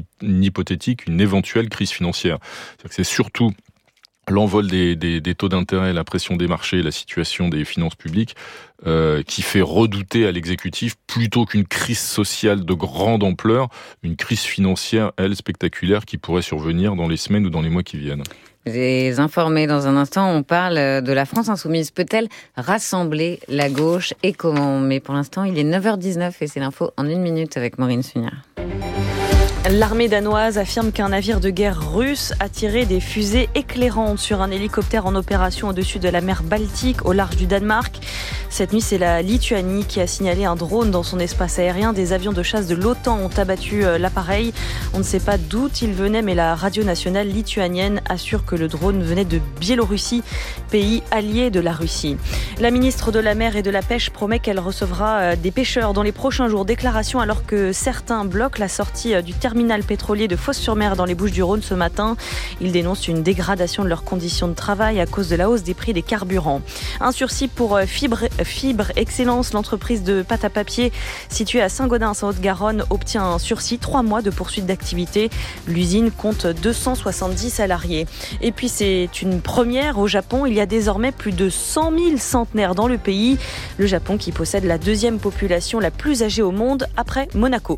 une éventuelle crise financière. C'est-à-dire que c'est surtout l'envol des taux d'intérêt, la pression des marchés, la situation des finances publiques qui fait redouter à l'exécutif, plutôt qu'une crise sociale de grande ampleur, une crise financière, elle, spectaculaire, qui pourrait survenir dans les semaines ou dans les mois qui viennent. Les informés dans un instant, on parle de la France Insoumise. Peut-elle rassembler la gauche et comment ? Mais pour l'instant, il est 9h19 et c'est l'info en 1 minute avec Maureen Sugnard. L'armée danoise affirme qu'un navire de guerre russe a tiré des fusées éclairantes sur un hélicoptère en opération au-dessus de la mer Baltique, au large du Danemark. Cette nuit, c'est la Lituanie qui a signalé un drone dans son espace aérien. Des avions de chasse de l'OTAN ont abattu l'appareil. On ne sait pas d'où il venait, mais la radio nationale lituanienne assure que le drone venait de Biélorussie, pays allié de la Russie. La ministre de la Mer et de la Pêche promet qu'elle recevra des pêcheurs dans les prochains jours. Déclaration alors que certains bloquent la sortie du terminal pétrolier de Fos-sur-Mer dans les Bouches-du-Rhône ce matin. Ils dénoncent une dégradation de leurs conditions de travail à cause de la hausse des prix des carburants. Un sursis pour Fibre Excellence, l'entreprise de pâte à papier située à Saint-Gaudens en Haute-Garonne, obtient un sursis, 3 mois de poursuite d'activité. L'usine compte 270 salariés. Et puis c'est une première au Japon. Il y a désormais plus de 100 000 centenaires dans le pays. Le Japon qui possède la deuxième population la plus âgée au monde après Monaco.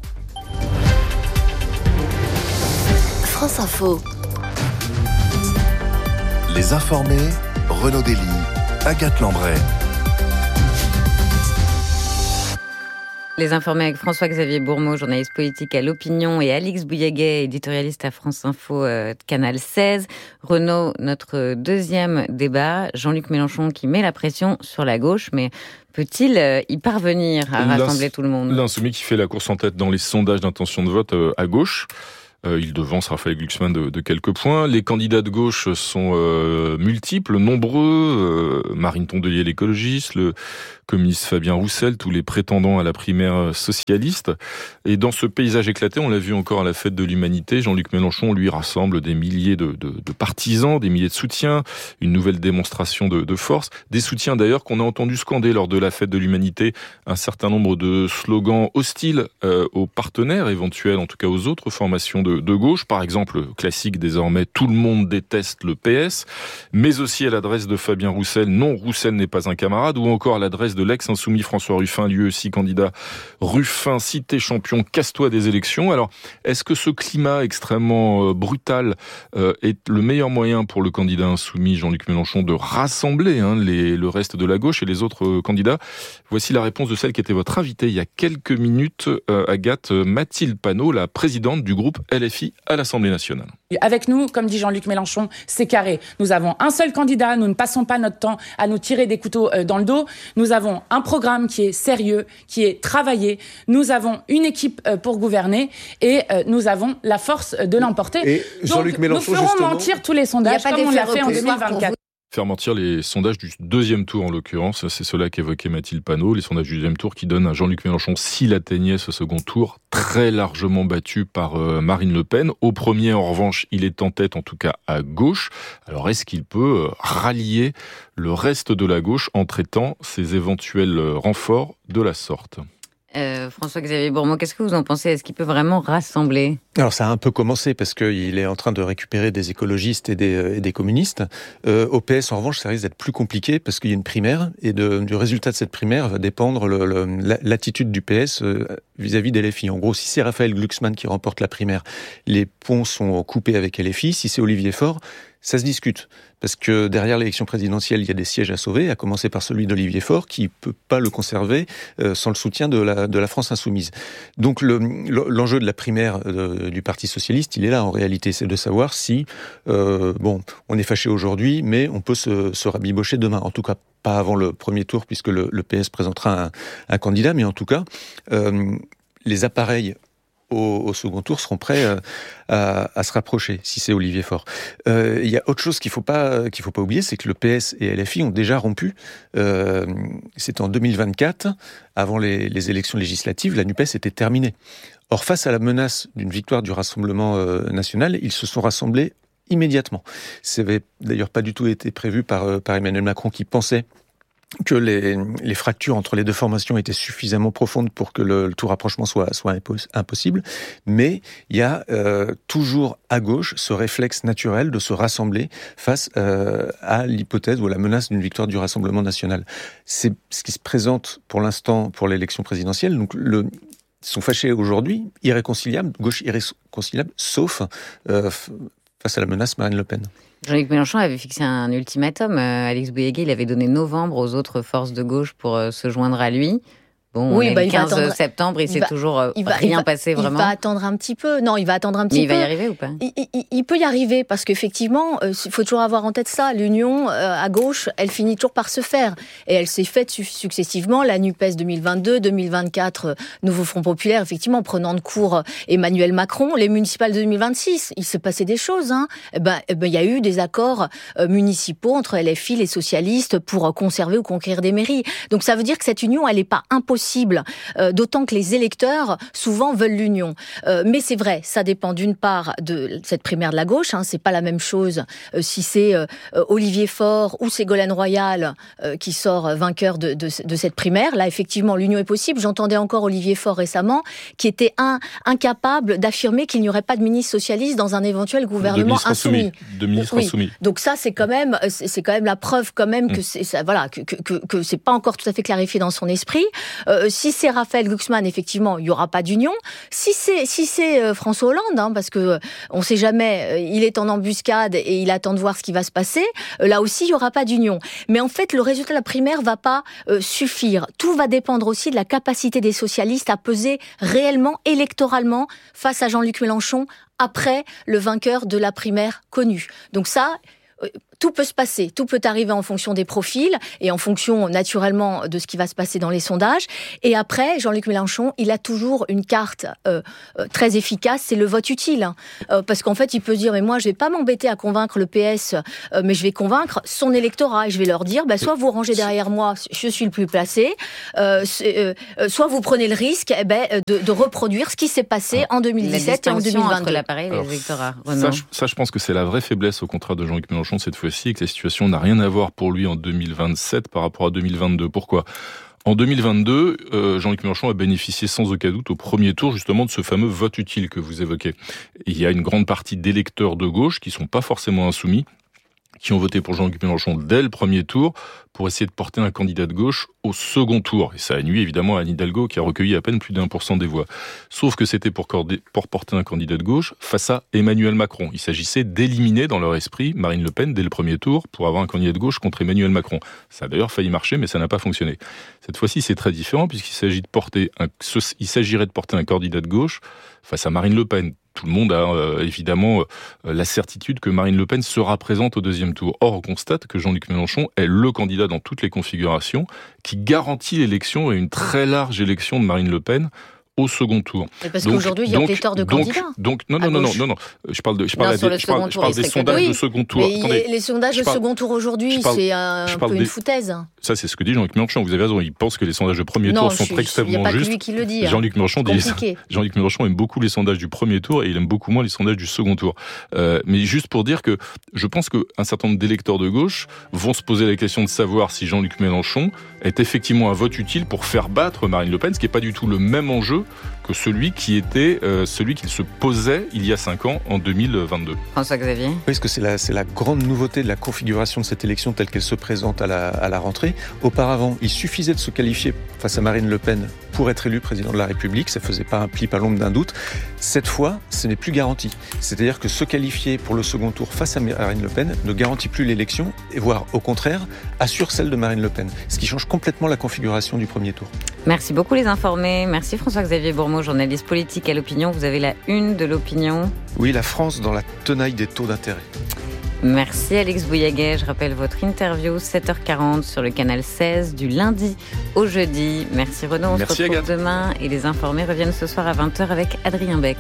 France Info. Les informés, Renaud Dely, Agathe Lambray. Les informés avec François-Xavier Bourmeau, journaliste politique à l'Opinion, et Alix Bouillaguet, éditorialiste à France Info Canal 16. Renaud, notre deuxième débat, Jean-Luc Mélenchon qui met la pression sur la gauche, mais peut-il y parvenir à rassembler tout le monde ? L'Insoumis qui fait la course en tête dans les sondages d'intention de vote à gauche. Il devance Raphaël Glucksmann de quelques points. Les candidats de gauche sont multiples, nombreux. Marine Tondelier, l'écologiste, le communiste Fabien Roussel, tous les prétendants à la primaire socialiste. Et dans ce paysage éclaté, on l'a vu encore à la fête de l'Humanité, Jean-Luc Mélenchon, lui, rassemble des milliers de partisans, des milliers de soutiens, une nouvelle démonstration de force. Des soutiens d'ailleurs qu'on a entendu scander lors de la fête de l'Humanité un certain nombre de slogans hostiles aux partenaires éventuels, en tout cas aux autres formations de gauche. Par exemple, classique désormais, tout le monde déteste le PS, mais aussi à l'adresse de Fabien Roussel, non, Roussel n'est pas un camarade, ou encore à l'adresse de l'ex-insoumis François Ruffin, lui aussi candidat. Ruffin, si t'es champion, casse-toi des élections. Alors, est-ce que ce climat extrêmement brutal est le meilleur moyen pour le candidat insoumis Jean-Luc Mélenchon de rassembler le reste de la gauche et les autres candidats? Voici la réponse de celle qui était votre invitée il y a quelques minutes, Agathe, Mathilde Panot, la présidente du groupe LFI à l'Assemblée nationale. Avec nous, comme dit Jean-Luc Mélenchon, c'est carré. Nous avons un seul candidat, nous ne passons pas notre temps à nous tirer des couteaux dans le dos. Nous avons un programme qui est sérieux, qui est travaillé. Nous avons une équipe pour gouverner et nous avons la force de l'emporter. Et Jean-Luc Mélenchon, nous ferons mentir tous les sondages comme on l'a fait en 2024. Faire mentir les sondages du deuxième tour en l'occurrence, c'est cela qu'évoquait Mathilde Panot, les sondages du deuxième tour qui donnent à Jean-Luc Mélenchon, s'il atteignait ce second tour, très largement battu par Marine Le Pen. Au premier, en revanche, il est en tête, en tout cas à gauche. Alors est-ce qu'il peut rallier le reste de la gauche en traitant ses éventuels renforts de la sorte ? François-Xavier Bourmont, qu'est-ce que vous en pensez? Est-ce qu'il peut vraiment rassembler? Alors ça a un peu commencé parce qu'il est en train de récupérer des écologistes et des communistes. Au PS, en revanche, ça risque d'être plus compliqué parce qu'il y a une primaire et du résultat de cette primaire va dépendre l'attitude du PS vis-à-vis des LFI. En gros, si c'est Raphaël Glucksmann qui remporte la primaire, les ponts sont coupés avec LFI. Si c'est Olivier Faure, ça se discute. Parce que derrière l'élection présidentielle, il y a des sièges à sauver, à commencer par celui d'Olivier Faure, qui peut pas le conserver sans le soutien de la France insoumise. Donc l'enjeu de la primaire du Parti socialiste, il est là en réalité, c'est de savoir si, on est fâché aujourd'hui, mais on peut se rabibocher demain. En tout cas, pas avant le premier tour, puisque le PS présentera un candidat, mais en tout cas, les appareils au second tour seront prêts à se rapprocher, si c'est Olivier Faure. Il y a autre chose qu'il faut pas oublier, c'est que le PS et LFI ont déjà rompu. C'était en 2024, avant les élections législatives, la NUPES était terminée. Or, face à la menace d'une victoire du Rassemblement national, ils se sont rassemblés immédiatement. Ça n'avait d'ailleurs pas du tout été prévu par Emmanuel Macron, qui pensait que les fractures entre les deux formations étaient suffisamment profondes pour que le tout rapprochement soit impossible. Mais il y a toujours à gauche ce réflexe naturel de se rassembler face à l'hypothèse ou à la menace d'une victoire du Rassemblement national. C'est ce qui se présente pour l'instant pour l'élection présidentielle. Donc ils sont fâchés aujourd'hui, irréconciliables, gauche irréconciliable, sauf face à la menace Marine Le Pen. Jean-Luc Mélenchon avait fixé un ultimatum. Alex Bouillégué, il avait donné novembre aux autres forces de gauche pour se joindre à lui. Bon, oui, le 15 septembre, il s'est toujours rien passé vraiment. Il va attendre un petit peu. Non, il va attendre un petit peu. Mais il va y arriver ou pas? Il peut y arriver parce qu'effectivement, il faut toujours avoir en tête ça. L'union à gauche, elle finit toujours par se faire. Et elle s'est faite successivement. La NUPES 2022, 2024, Nouveau Front Populaire, effectivement, prenant de court Emmanuel Macron. Les municipales de 2026, il se passait des choses. Il y a eu des accords municipaux entre LFI, les socialistes, pour conserver ou conquérir des mairies. Donc ça veut dire que cette union, elle n'est pas impossible. D'autant que les électeurs souvent veulent l'union. Mais c'est vrai, ça dépend d'une part de cette primaire de la gauche. C'est pas la même chose si c'est Olivier Faure ou Ségolène Royal qui sort vainqueur de cette primaire. Là, effectivement, l'union est possible. J'entendais encore Olivier Faure récemment qui était incapable d'affirmer qu'il n'y aurait pas de ministre socialiste dans un éventuel gouvernement insoumis. De ministre insoumis. Donc ça, c'est quand même la preuve quand même que que c'est pas encore tout à fait clarifié dans son esprit. Si c'est Raphaël Glucksmann, effectivement, il y aura pas d'union. Si c'est François Hollande, parce que on sait jamais, il est en embuscade et il attend de voir ce qui va se passer. Là aussi, il y aura pas d'union. Mais en fait, le résultat de la primaire va pas suffire. Tout va dépendre aussi de la capacité des socialistes à peser réellement, électoralement, face à Jean-Luc Mélenchon après le vainqueur de la primaire connue. Donc ça, tout peut se passer, tout peut arriver en fonction des profils et en fonction naturellement de ce qui va se passer dans les sondages. Et après, Jean-Luc Mélenchon, il a toujours une carte très efficace, c'est le vote utile. Parce qu'en fait, il peut se dire, mais moi, je vais pas m'embêter à convaincre le PS, mais je vais convaincre son électorat. Et je vais leur dire, soit vous rangez derrière moi, je suis le plus placé, soit vous prenez le risque de reproduire ce qui s'est passé en 2017 et en 2022. Entre l'appareil et l'électorat. Ça, je pense que c'est la vraie faiblesse, au contraire de Jean-Luc Mélenchon cette fois-ci, et que la situation n'a rien à voir pour lui en 2027 par rapport à 2022. Pourquoi ? En 2022, Jean-Luc Mélenchon a bénéficié sans aucun doute au premier tour justement de ce fameux vote utile que vous évoquez. Il y a une grande partie d'électeurs de gauche qui sont pas forcément insoumis, qui ont voté pour Jean-Luc Mélenchon dès le premier tour pour essayer de porter un candidat de gauche au second tour. Et ça a nui évidemment à Anne Hidalgo qui a recueilli à peine plus d'1% des voix. Sauf que c'était pour porter un candidat de gauche face à Emmanuel Macron. Il s'agissait d'éliminer dans leur esprit Marine Le Pen dès le premier tour pour avoir un candidat de gauche contre Emmanuel Macron. Ça a d'ailleurs failli marcher, mais ça n'a pas fonctionné. Cette fois-ci, c'est très différent puisqu'il s'agirait de porter un candidat de gauche face à Marine Le Pen. Tout le monde a évidemment la certitude que Marine Le Pen sera présente au deuxième tour. Or, on constate que Jean-Luc Mélenchon est le candidat dans toutes les configurations qui garantit l'élection et une très large élection de Marine Le Pen au second tour. Et parce qu'aujourd'hui, il y a pléthore de candidats. Non. Je parle des sondages de second tour. Mais attendez, les sondages de second tour aujourd'hui, c'est un peu une foutaise. Ça, c'est ce que dit Jean-Luc Mélenchon. Vous avez raison. Il pense que les sondages de premier tour sont extrêmement justes. Il n'y a pas que lui qui le dit. Jean-Luc Mélenchon aime beaucoup les sondages du premier tour et il aime beaucoup moins les sondages du second tour. Mais juste pour dire que je pense qu'un certain nombre d'électeurs de gauche vont se poser la question de savoir si Jean-Luc Mélenchon est effectivement un vote utile pour faire battre Marine Le Pen, ce qui n'est pas du tout le même enjeu que celui qui était celui qu'il se posait il y a 5 ans en 2022. François-Xavier ? Oui, parce que c'est la grande nouveauté de la configuration de cette élection telle qu'elle se présente à la rentrée. Auparavant, il suffisait de se qualifier face à Marine Le Pen pour être élu président de la République. Ça faisait pas un pli à l'ombre d'un doute. Cette fois, ce n'est plus garanti. C'est-à-dire que se qualifier pour le second tour face à Marine Le Pen ne garantit plus l'élection, et voire au contraire, assure celle de Marine Le Pen. Ce qui change complètement la configuration du premier tour. Merci beaucoup les informés. Merci François-Xavier Bourmeau, journaliste politique à l'Opinion. Vous avez la une de l'Opinion. Oui, la France dans la tenaille des taux d'intérêt. Merci Alex Bouillaguet. Je rappelle votre interview 7h40 sur le canal 16 du lundi au jeudi. Merci Renaud. On se retrouve demain et les informés reviennent ce soir à 20h avec Adrien Beck.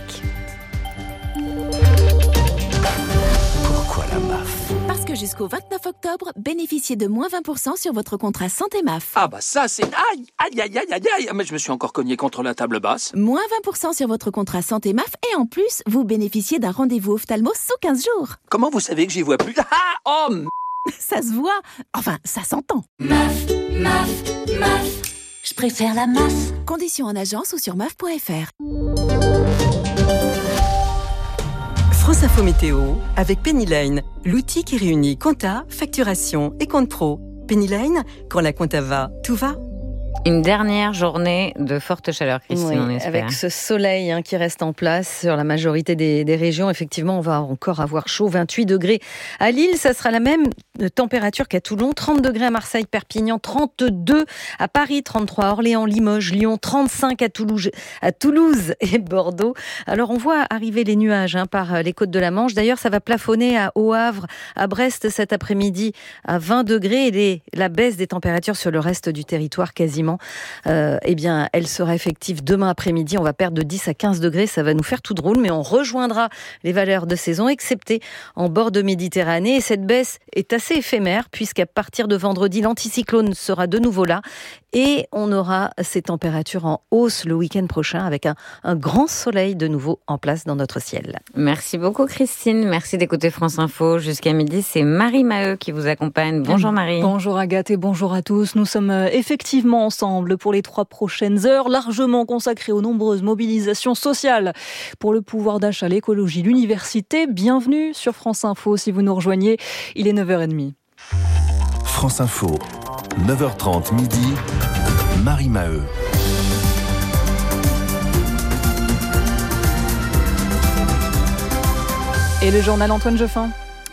Pourquoi la MAF ? Parce que jusqu'au 29 octobre, bénéficiez de moins 20% sur votre contrat santé MAF. Ah bah ça c'est... Aïe, mais je me suis encore cogné contre la table basse. Moins 20% sur votre contrat santé MAF et en plus, vous bénéficiez d'un rendez-vous ophtalmo sous 15 jours. Comment vous savez que j'y vois plus ? Ça se voit. Enfin, ça s'entend. MAF. Je préfère la MAF. Conditions en agence ou sur MAF.fr. France Info Météo avec Pennyline, l'outil qui réunit compta, facturation et compte pro. Pennyline, quand la compta va, tout va. Une dernière journée de forte chaleur, Christine, on espère. Avec ce soleil qui reste en place sur la majorité des régions, effectivement, on va encore avoir chaud, 28 degrés à Lille. Ça sera la même température qu'à Toulon, 30 degrés à Marseille, Perpignan, 32 à Paris, 33 à Orléans, Limoges, Lyon, 35 à Toulouse et Bordeaux. Alors, on voit arriver les nuages par les côtes de la Manche. D'ailleurs, ça va plafonner au Havre, à Brest cet après-midi à 20 degrés et la baisse des températures sur le reste du territoire quasiment. Elle sera effective demain après-midi. On va perdre de 10 à 15 degrés. Ça va nous faire tout drôle, mais on rejoindra les valeurs de saison, excepté en bord de Méditerranée. Et cette baisse est assez éphémère, puisqu'à partir de vendredi, l'anticyclone sera de nouveau là. Et on aura ces températures en hausse le week-end prochain, avec un grand soleil de nouveau en place dans notre ciel. Merci beaucoup Christine. Merci d'écouter France Info. Jusqu'à midi, c'est Marie Maheu qui vous accompagne. Bonjour Marie. Bonjour Agathe et bonjour à tous. Nous sommes effectivement ensemble pour les 3 prochaines heures, largement consacrées aux nombreuses mobilisations sociales pour le pouvoir d'achat, l'écologie, l'université. Bienvenue sur France Info si vous nous rejoignez. Il est 9h30. France Info, 9h30 midi, Marie Maheu. Et le journal Antoine Geoffin.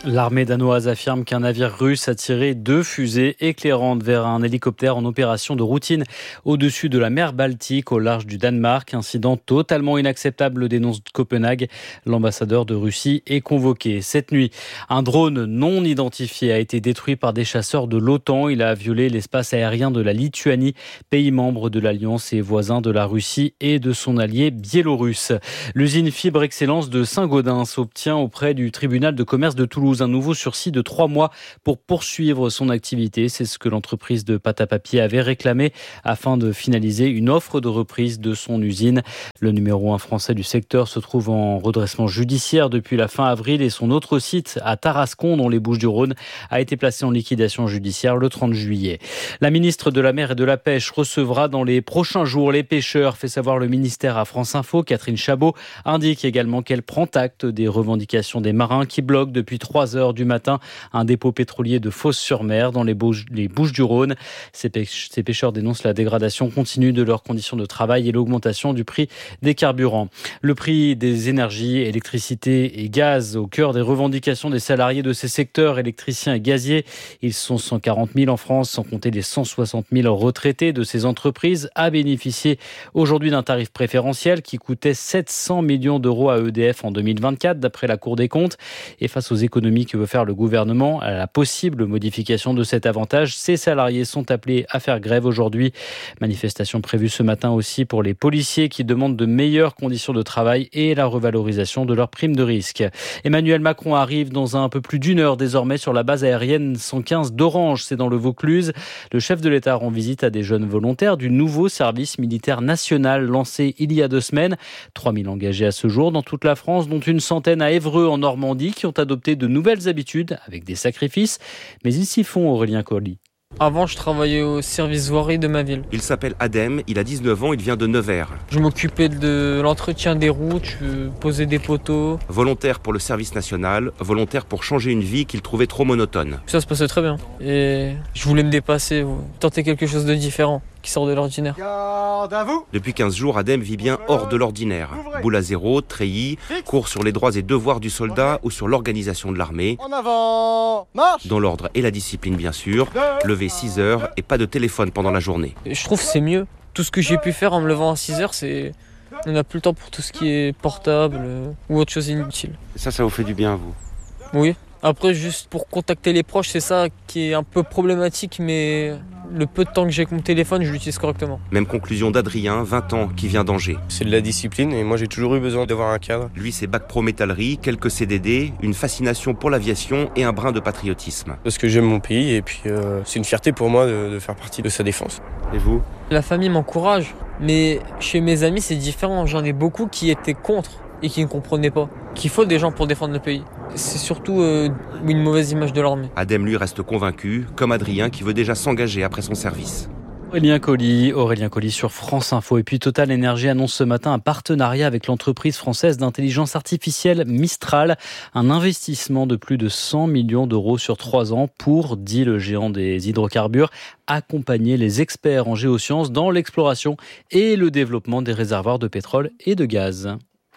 L'armée danoise affirme qu'un navire russe a tiré 2 fusées éclairantes vers un hélicoptère en opération de routine au-dessus de la mer Baltique, au large du Danemark. Incident totalement inacceptable, dénonce Copenhague. L'ambassadeur de Russie est convoqué. Cette nuit, un drone non identifié a été détruit par des chasseurs de l'OTAN. Il a violé l'espace aérien de la Lituanie, pays membre de l'Alliance et voisin de la Russie et de son allié biélorusse. L'usine Fibre Excellence de Saint-Gaudens obtient auprès du tribunal de commerce de Toulouse un nouveau sursis de 3 mois pour poursuivre son activité. C'est ce que l'entreprise de pâte à papier avait réclamé afin de finaliser une offre de reprise de son usine. Le numéro 1 français du secteur se trouve en redressement judiciaire depuis la fin avril et son autre site à Tarascon, dans les Bouches-du-Rhône, a été placé en liquidation judiciaire le 30 juillet. La ministre de la Mer et de la Pêche recevra dans les prochains jours les pêcheurs, fait savoir le ministère à France Info. Catherine Chabot indique également qu'elle prend acte des revendications des marins qui bloquent depuis 3 heures du matin un dépôt pétrolier de Fos-sur-Mer dans les Bouches-du-Rhône. Ces pêcheurs dénoncent la dégradation continue de leurs conditions de travail et l'augmentation du prix des carburants. Le prix des énergies, électricité et gaz au cœur des revendications des salariés de ces secteurs, électriciens et gaziers. Ils sont 140 000 en France, sans compter les 160 000 retraités de ces entreprises, à bénéficier aujourd'hui d'un tarif préférentiel qui coûtait 700 millions d'euros à EDF en 2024, d'après la Cour des comptes. Et face aux économies que veut faire le gouvernement à la possible modification de cet avantage, ces salariés sont appelés à faire grève aujourd'hui. Manifestation prévue ce matin aussi pour les policiers qui demandent de meilleures conditions de travail et la revalorisation de leurs primes de risque. Emmanuel Macron arrive dans un peu plus d'1 heure désormais sur la base aérienne 115 d'Orange, c'est dans le Vaucluse. Le chef de l'État rend visite à des jeunes volontaires du nouveau service militaire national lancé il y a 2 semaines. 3000 engagés à ce jour dans toute la France, dont une centaine à Évreux en Normandie, qui ont adopté de nouvelles habitudes avec des sacrifices, mais ils s'y font, Aurélien Colli. Avant, je travaillais au service voirie de ma ville. Il s'appelle Adem, il a 19 ans, il vient de Nevers. Je m'occupais de l'entretien des routes, je posais des poteaux. Volontaire pour le service national, volontaire pour changer une vie qu'il trouvait trop monotone. Ça se passait très bien. Et je voulais me dépasser, tenter quelque chose de différent, qui sort de l'ordinaire. Garde à vous. Depuis 15 jours, Adem vit bien hors de l'ordinaire. Boule à zéro, treillis, cours sur les droits et devoirs du soldat ou sur l'organisation de l'armée. En avant, marche. Dans l'ordre et la discipline, bien sûr. Lever 6 heures et pas de téléphone pendant la journée. Et je trouve que c'est mieux. Tout ce que j'ai pu faire en me levant à 6 heures, c'est... On n'a plus le temps pour tout ce qui est portable ou autre chose inutile. Ça vous fait du bien, vous? Oui. Après, juste pour contacter les proches, c'est ça qui est un peu problématique, mais le peu de temps que j'ai avec mon téléphone, je l'utilise correctement. Même conclusion d'Adrien, 20 ans, qui vient d'Angers. C'est de la discipline et moi j'ai toujours eu besoin d'avoir un cadre. Lui, c'est bac pro métallerie, quelques CDD, une fascination pour l'aviation et un brin de patriotisme. Parce que j'aime mon pays et puis c'est une fierté pour moi de faire partie de sa défense. Et vous? La famille m'encourage, mais chez mes amis c'est différent. J'en ai beaucoup qui étaient contre et qui ne comprenaient pas qu'il faut des gens pour défendre le pays. C'est surtout une mauvaise image de l'armée. Adem, lui, reste convaincu, comme Adrien, qui veut déjà s'engager après son service. Aurélien Colli sur France Info. Et puis Total Energy annonce ce matin un partenariat avec l'entreprise française d'intelligence artificielle Mistral. Un investissement de plus de 100 millions d'euros sur 3 ans pour, dit le géant des hydrocarbures, accompagner les experts en géosciences dans l'exploration et le développement des réservoirs de pétrole et de gaz.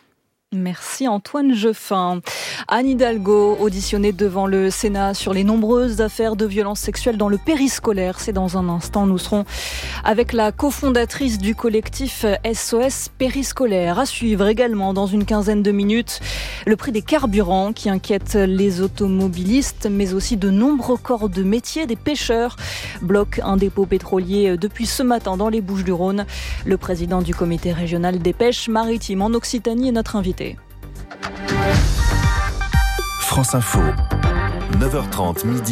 Merci Antoine Jeffin. Anne Hidalgo, auditionnée devant le Sénat sur les nombreuses affaires de violences sexuelles dans le périscolaire. C'est dans un instant. Nous serons avec la cofondatrice du collectif SOS Périscolaire. À suivre également dans une quinzaine de minutes le prix des carburants qui inquiète les automobilistes, mais aussi de nombreux corps de métier. Des pêcheurs bloquent un dépôt pétrolier depuis ce matin dans les Bouches-du-Rhône. Le président du comité régional des pêches maritimes en Occitanie est notre invité. France Info, 9h30 midi,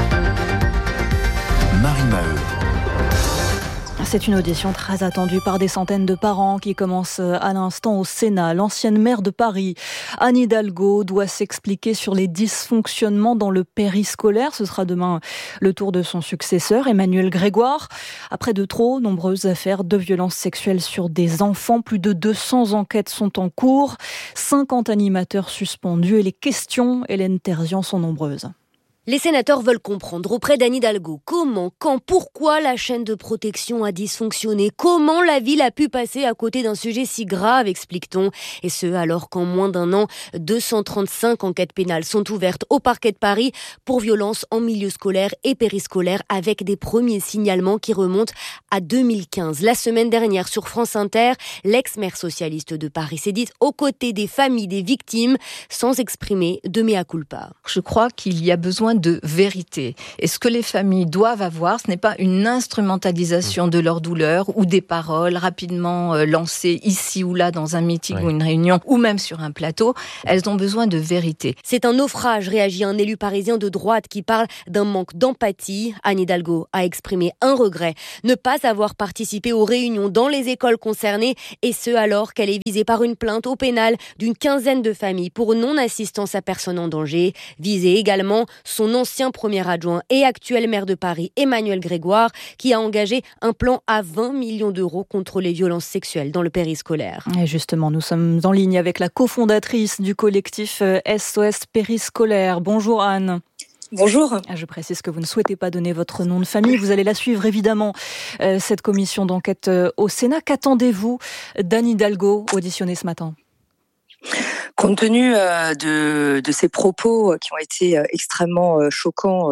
Marie Maheu. C'est une audition très attendue par des centaines de parents qui commence à l'instant au Sénat. L'ancienne maire de Paris, Anne Hidalgo, doit s'expliquer sur les dysfonctionnements dans le périscolaire. Ce sera demain le tour de son successeur, Emmanuel Grégoire. Après de trop nombreuses affaires de violences sexuelles sur des enfants, plus de 200 enquêtes sont en cours, 50 animateurs suspendus et les questions, Hélène Terzian, sont nombreuses. Les sénateurs veulent comprendre auprès d'Anne Hidalgo comment, quand, pourquoi la chaîne de protection a dysfonctionné, comment la ville a pu passer à côté d'un sujet si grave, explique-t-on. Et ce, alors qu'en moins d'un an, 235 enquêtes pénales sont ouvertes au parquet de Paris pour violences en milieu scolaire et périscolaire, avec des premiers signalements qui remontent à 2015. La semaine dernière, sur France Inter, l'ex-maire socialiste de Paris s'est dite aux côtés des familles des victimes sans exprimer de mea culpa. Je crois qu'il y a besoin de vérité. Et ce que les familles doivent avoir, ce n'est pas une instrumentalisation de leur douleur ou des paroles rapidement lancées ici ou là dans un meeting ou une réunion ou même sur un plateau. Elles ont besoin de vérité. C'est un naufrage, réagit un élu parisien de droite qui parle d'un manque d'empathie. Anne Hidalgo a exprimé un regret, ne pas avoir participé aux réunions dans les écoles concernées, et ce alors qu'elle est visée par une plainte au pénal d'une quinzaine de familles pour non-assistance à personne en danger. Visé également son ancien premier adjoint et actuel maire de Paris, Emmanuel Grégoire, qui a engagé un plan à 20 millions d'euros contre les violences sexuelles dans le périscolaire. Et justement, nous sommes en ligne avec la cofondatrice du collectif SOS Périscolaire. Bonjour Anne. Bonjour. Je précise que vous ne souhaitez pas donner votre nom de famille. Vous allez la suivre évidemment, cette commission d'enquête au Sénat. Qu'attendez-vous d'Anne Hidalgo, auditionnée ce matin ? Compte tenu de ces propos qui ont été extrêmement choquants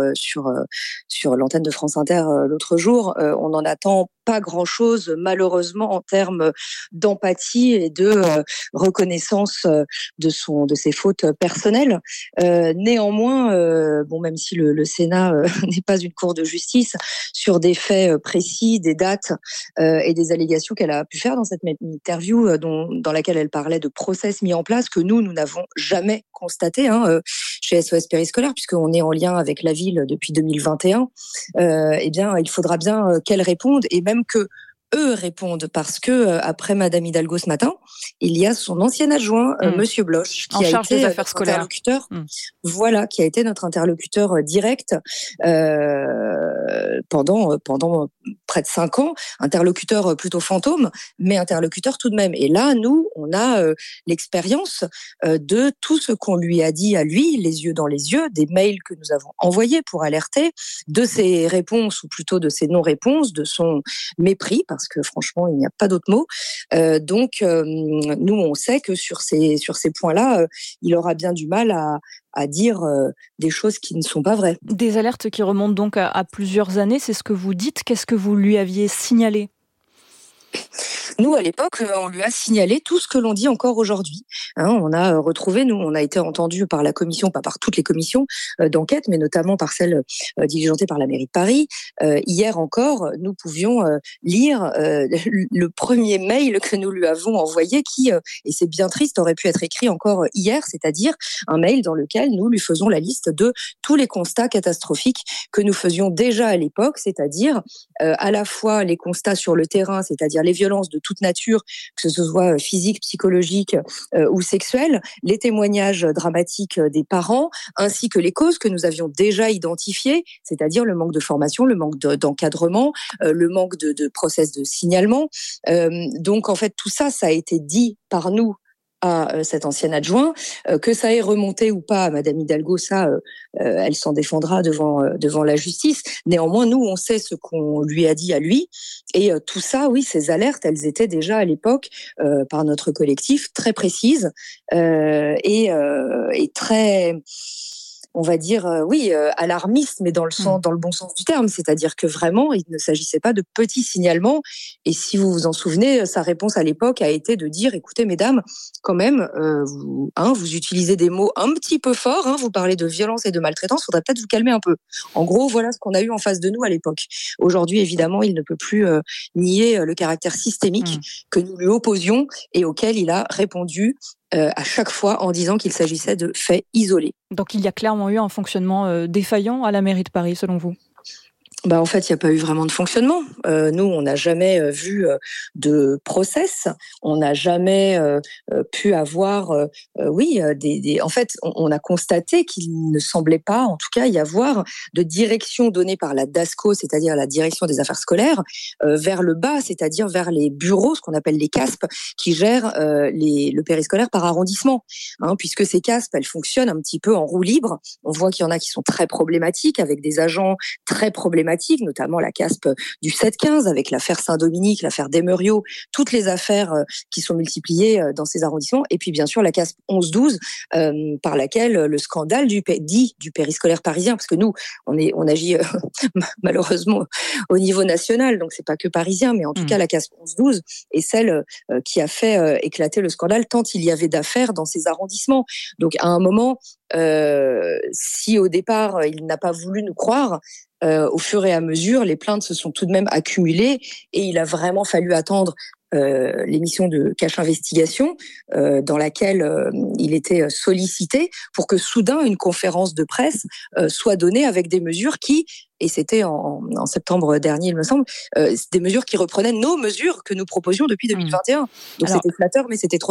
sur l'antenne de France Inter l'autre jour, on n'en attend pas grand-chose, malheureusement, en termes d'empathie et de reconnaissance de ses fautes personnelles. Néanmoins, même si le Sénat n'est pas une cour de justice, sur des faits précis, des dates et des allégations qu'elle a pu faire dans cette même interview dans laquelle elle parlait de process mis en place que nous n'avons jamais constaté chez SOS Périscolaire, puisqu'on est en lien avec la ville depuis 2021, il faudra bien qu'elle réponde, et même que eux répondent, parce que après Madame Hidalgo ce matin, il y a son ancien adjoint, Monsieur Bloch, qui a été notre interlocuteur. Voilà, qui a été notre interlocuteur direct pendant près de 5 ans, interlocuteur plutôt fantôme, mais interlocuteur tout de même. Et là, nous, on a l'expérience de tout ce qu'on lui a dit à lui, les yeux dans les yeux, des mails que nous avons envoyés pour alerter, de ses réponses, ou plutôt de ses non-réponses, de son mépris, parce que franchement, il n'y a pas d'autre mot. Nous, on sait que sur ces points-là, il aura bien du mal à dire des choses qui ne sont pas vraies. Des alertes qui remontent donc à plusieurs années, c'est ce que vous dites. Qu'est-ce que vous lui aviez signalé ? Nous, à l'époque, on lui a signalé tout ce que l'on dit encore aujourd'hui. On a retrouvé, on a été entendus par la commission, pas par toutes les commissions d'enquête, mais notamment par celle diligentée par la mairie de Paris. Hier encore, nous pouvions lire le premier mail que nous lui avons envoyé, qui, et c'est bien triste, aurait pu être écrit encore hier, c'est-à-dire un mail dans lequel nous lui faisons la liste de tous les constats catastrophiques que nous faisions déjà à l'époque, c'est-à-dire à la fois les constats sur le terrain, c'est-à-dire les violences de toute nature, que ce soit physique, psychologique ou sexuelle, les témoignages dramatiques des parents, ainsi que les causes que nous avions déjà identifiées, c'est-à-dire le manque de formation, le manque d'encadrement, le manque de process de signalement. Donc en fait, tout ça a été dit par nous à cet ancien adjoint, que ça ait remonté ou pas à Madame Hidalgo, elle s'en défendra devant la justice. Néanmoins, nous, on sait ce qu'on lui a dit à lui, et tout ça, oui, ces alertes, elles étaient déjà à l'époque par notre collectif très précises et très, on va dire, alarmiste, mais dans le bon sens du terme. C'est-à-dire que vraiment, il ne s'agissait pas de petits signalements. Et si vous vous en souvenez, sa réponse à l'époque a été de dire, écoutez, mesdames, quand même, vous utilisez des mots un petit peu forts, vous parlez de violence et de maltraitance, faudrait peut-être vous calmer un peu. En gros, voilà ce qu'on a eu en face de nous à l'époque. Aujourd'hui, évidemment, il ne peut plus nier le caractère systémique que nous lui opposions et auquel il a répondu à chaque fois en disant qu'il s'agissait de faits isolés. Donc il y a clairement eu un fonctionnement défaillant à la mairie de Paris, selon vous ? En fait, il n'y a pas eu vraiment de fonctionnement. Nous, on n'a jamais vu de process. On n'a jamais pu avoir, En fait, on a constaté qu'il ne semblait pas, en tout cas, y avoir de direction donnée par la DASCO, c'est-à-dire la direction des affaires scolaires, vers le bas, c'est-à-dire vers les bureaux, ce qu'on appelle les CASP, qui gèrent le périscolaire par arrondissement. Puisque ces CASP, elles fonctionnent un petit peu en roue libre. On voit qu'il y en a qui sont très problématiques, avec des agents très problématiques, notamment la CASP du 7-15 avec l'affaire Saint-Dominique, l'affaire Desmeriaux, toutes les affaires qui sont multipliées dans ces arrondissements. Et puis bien sûr la CASP 11-12 par laquelle le scandale du périscolaire parisien, parce que nous on agit malheureusement au niveau national, donc c'est pas que parisien, mais en tout cas la CASP 11-12 est celle qui a fait éclater le scandale tant il y avait d'affaires dans ces arrondissements. Donc à un moment, si au départ il n'a pas voulu nous croire, au fur et à mesure, les plaintes se sont tout de même accumulées et il a vraiment fallu attendre l'émission de Cache Investigation dans laquelle il était sollicité pour que soudain une conférence de presse soit donnée avec des mesures qui, et c'était en septembre dernier il me semble, des mesures qui reprenaient nos mesures que nous proposions depuis 2021. Donc c'était flatteur mais c'était trop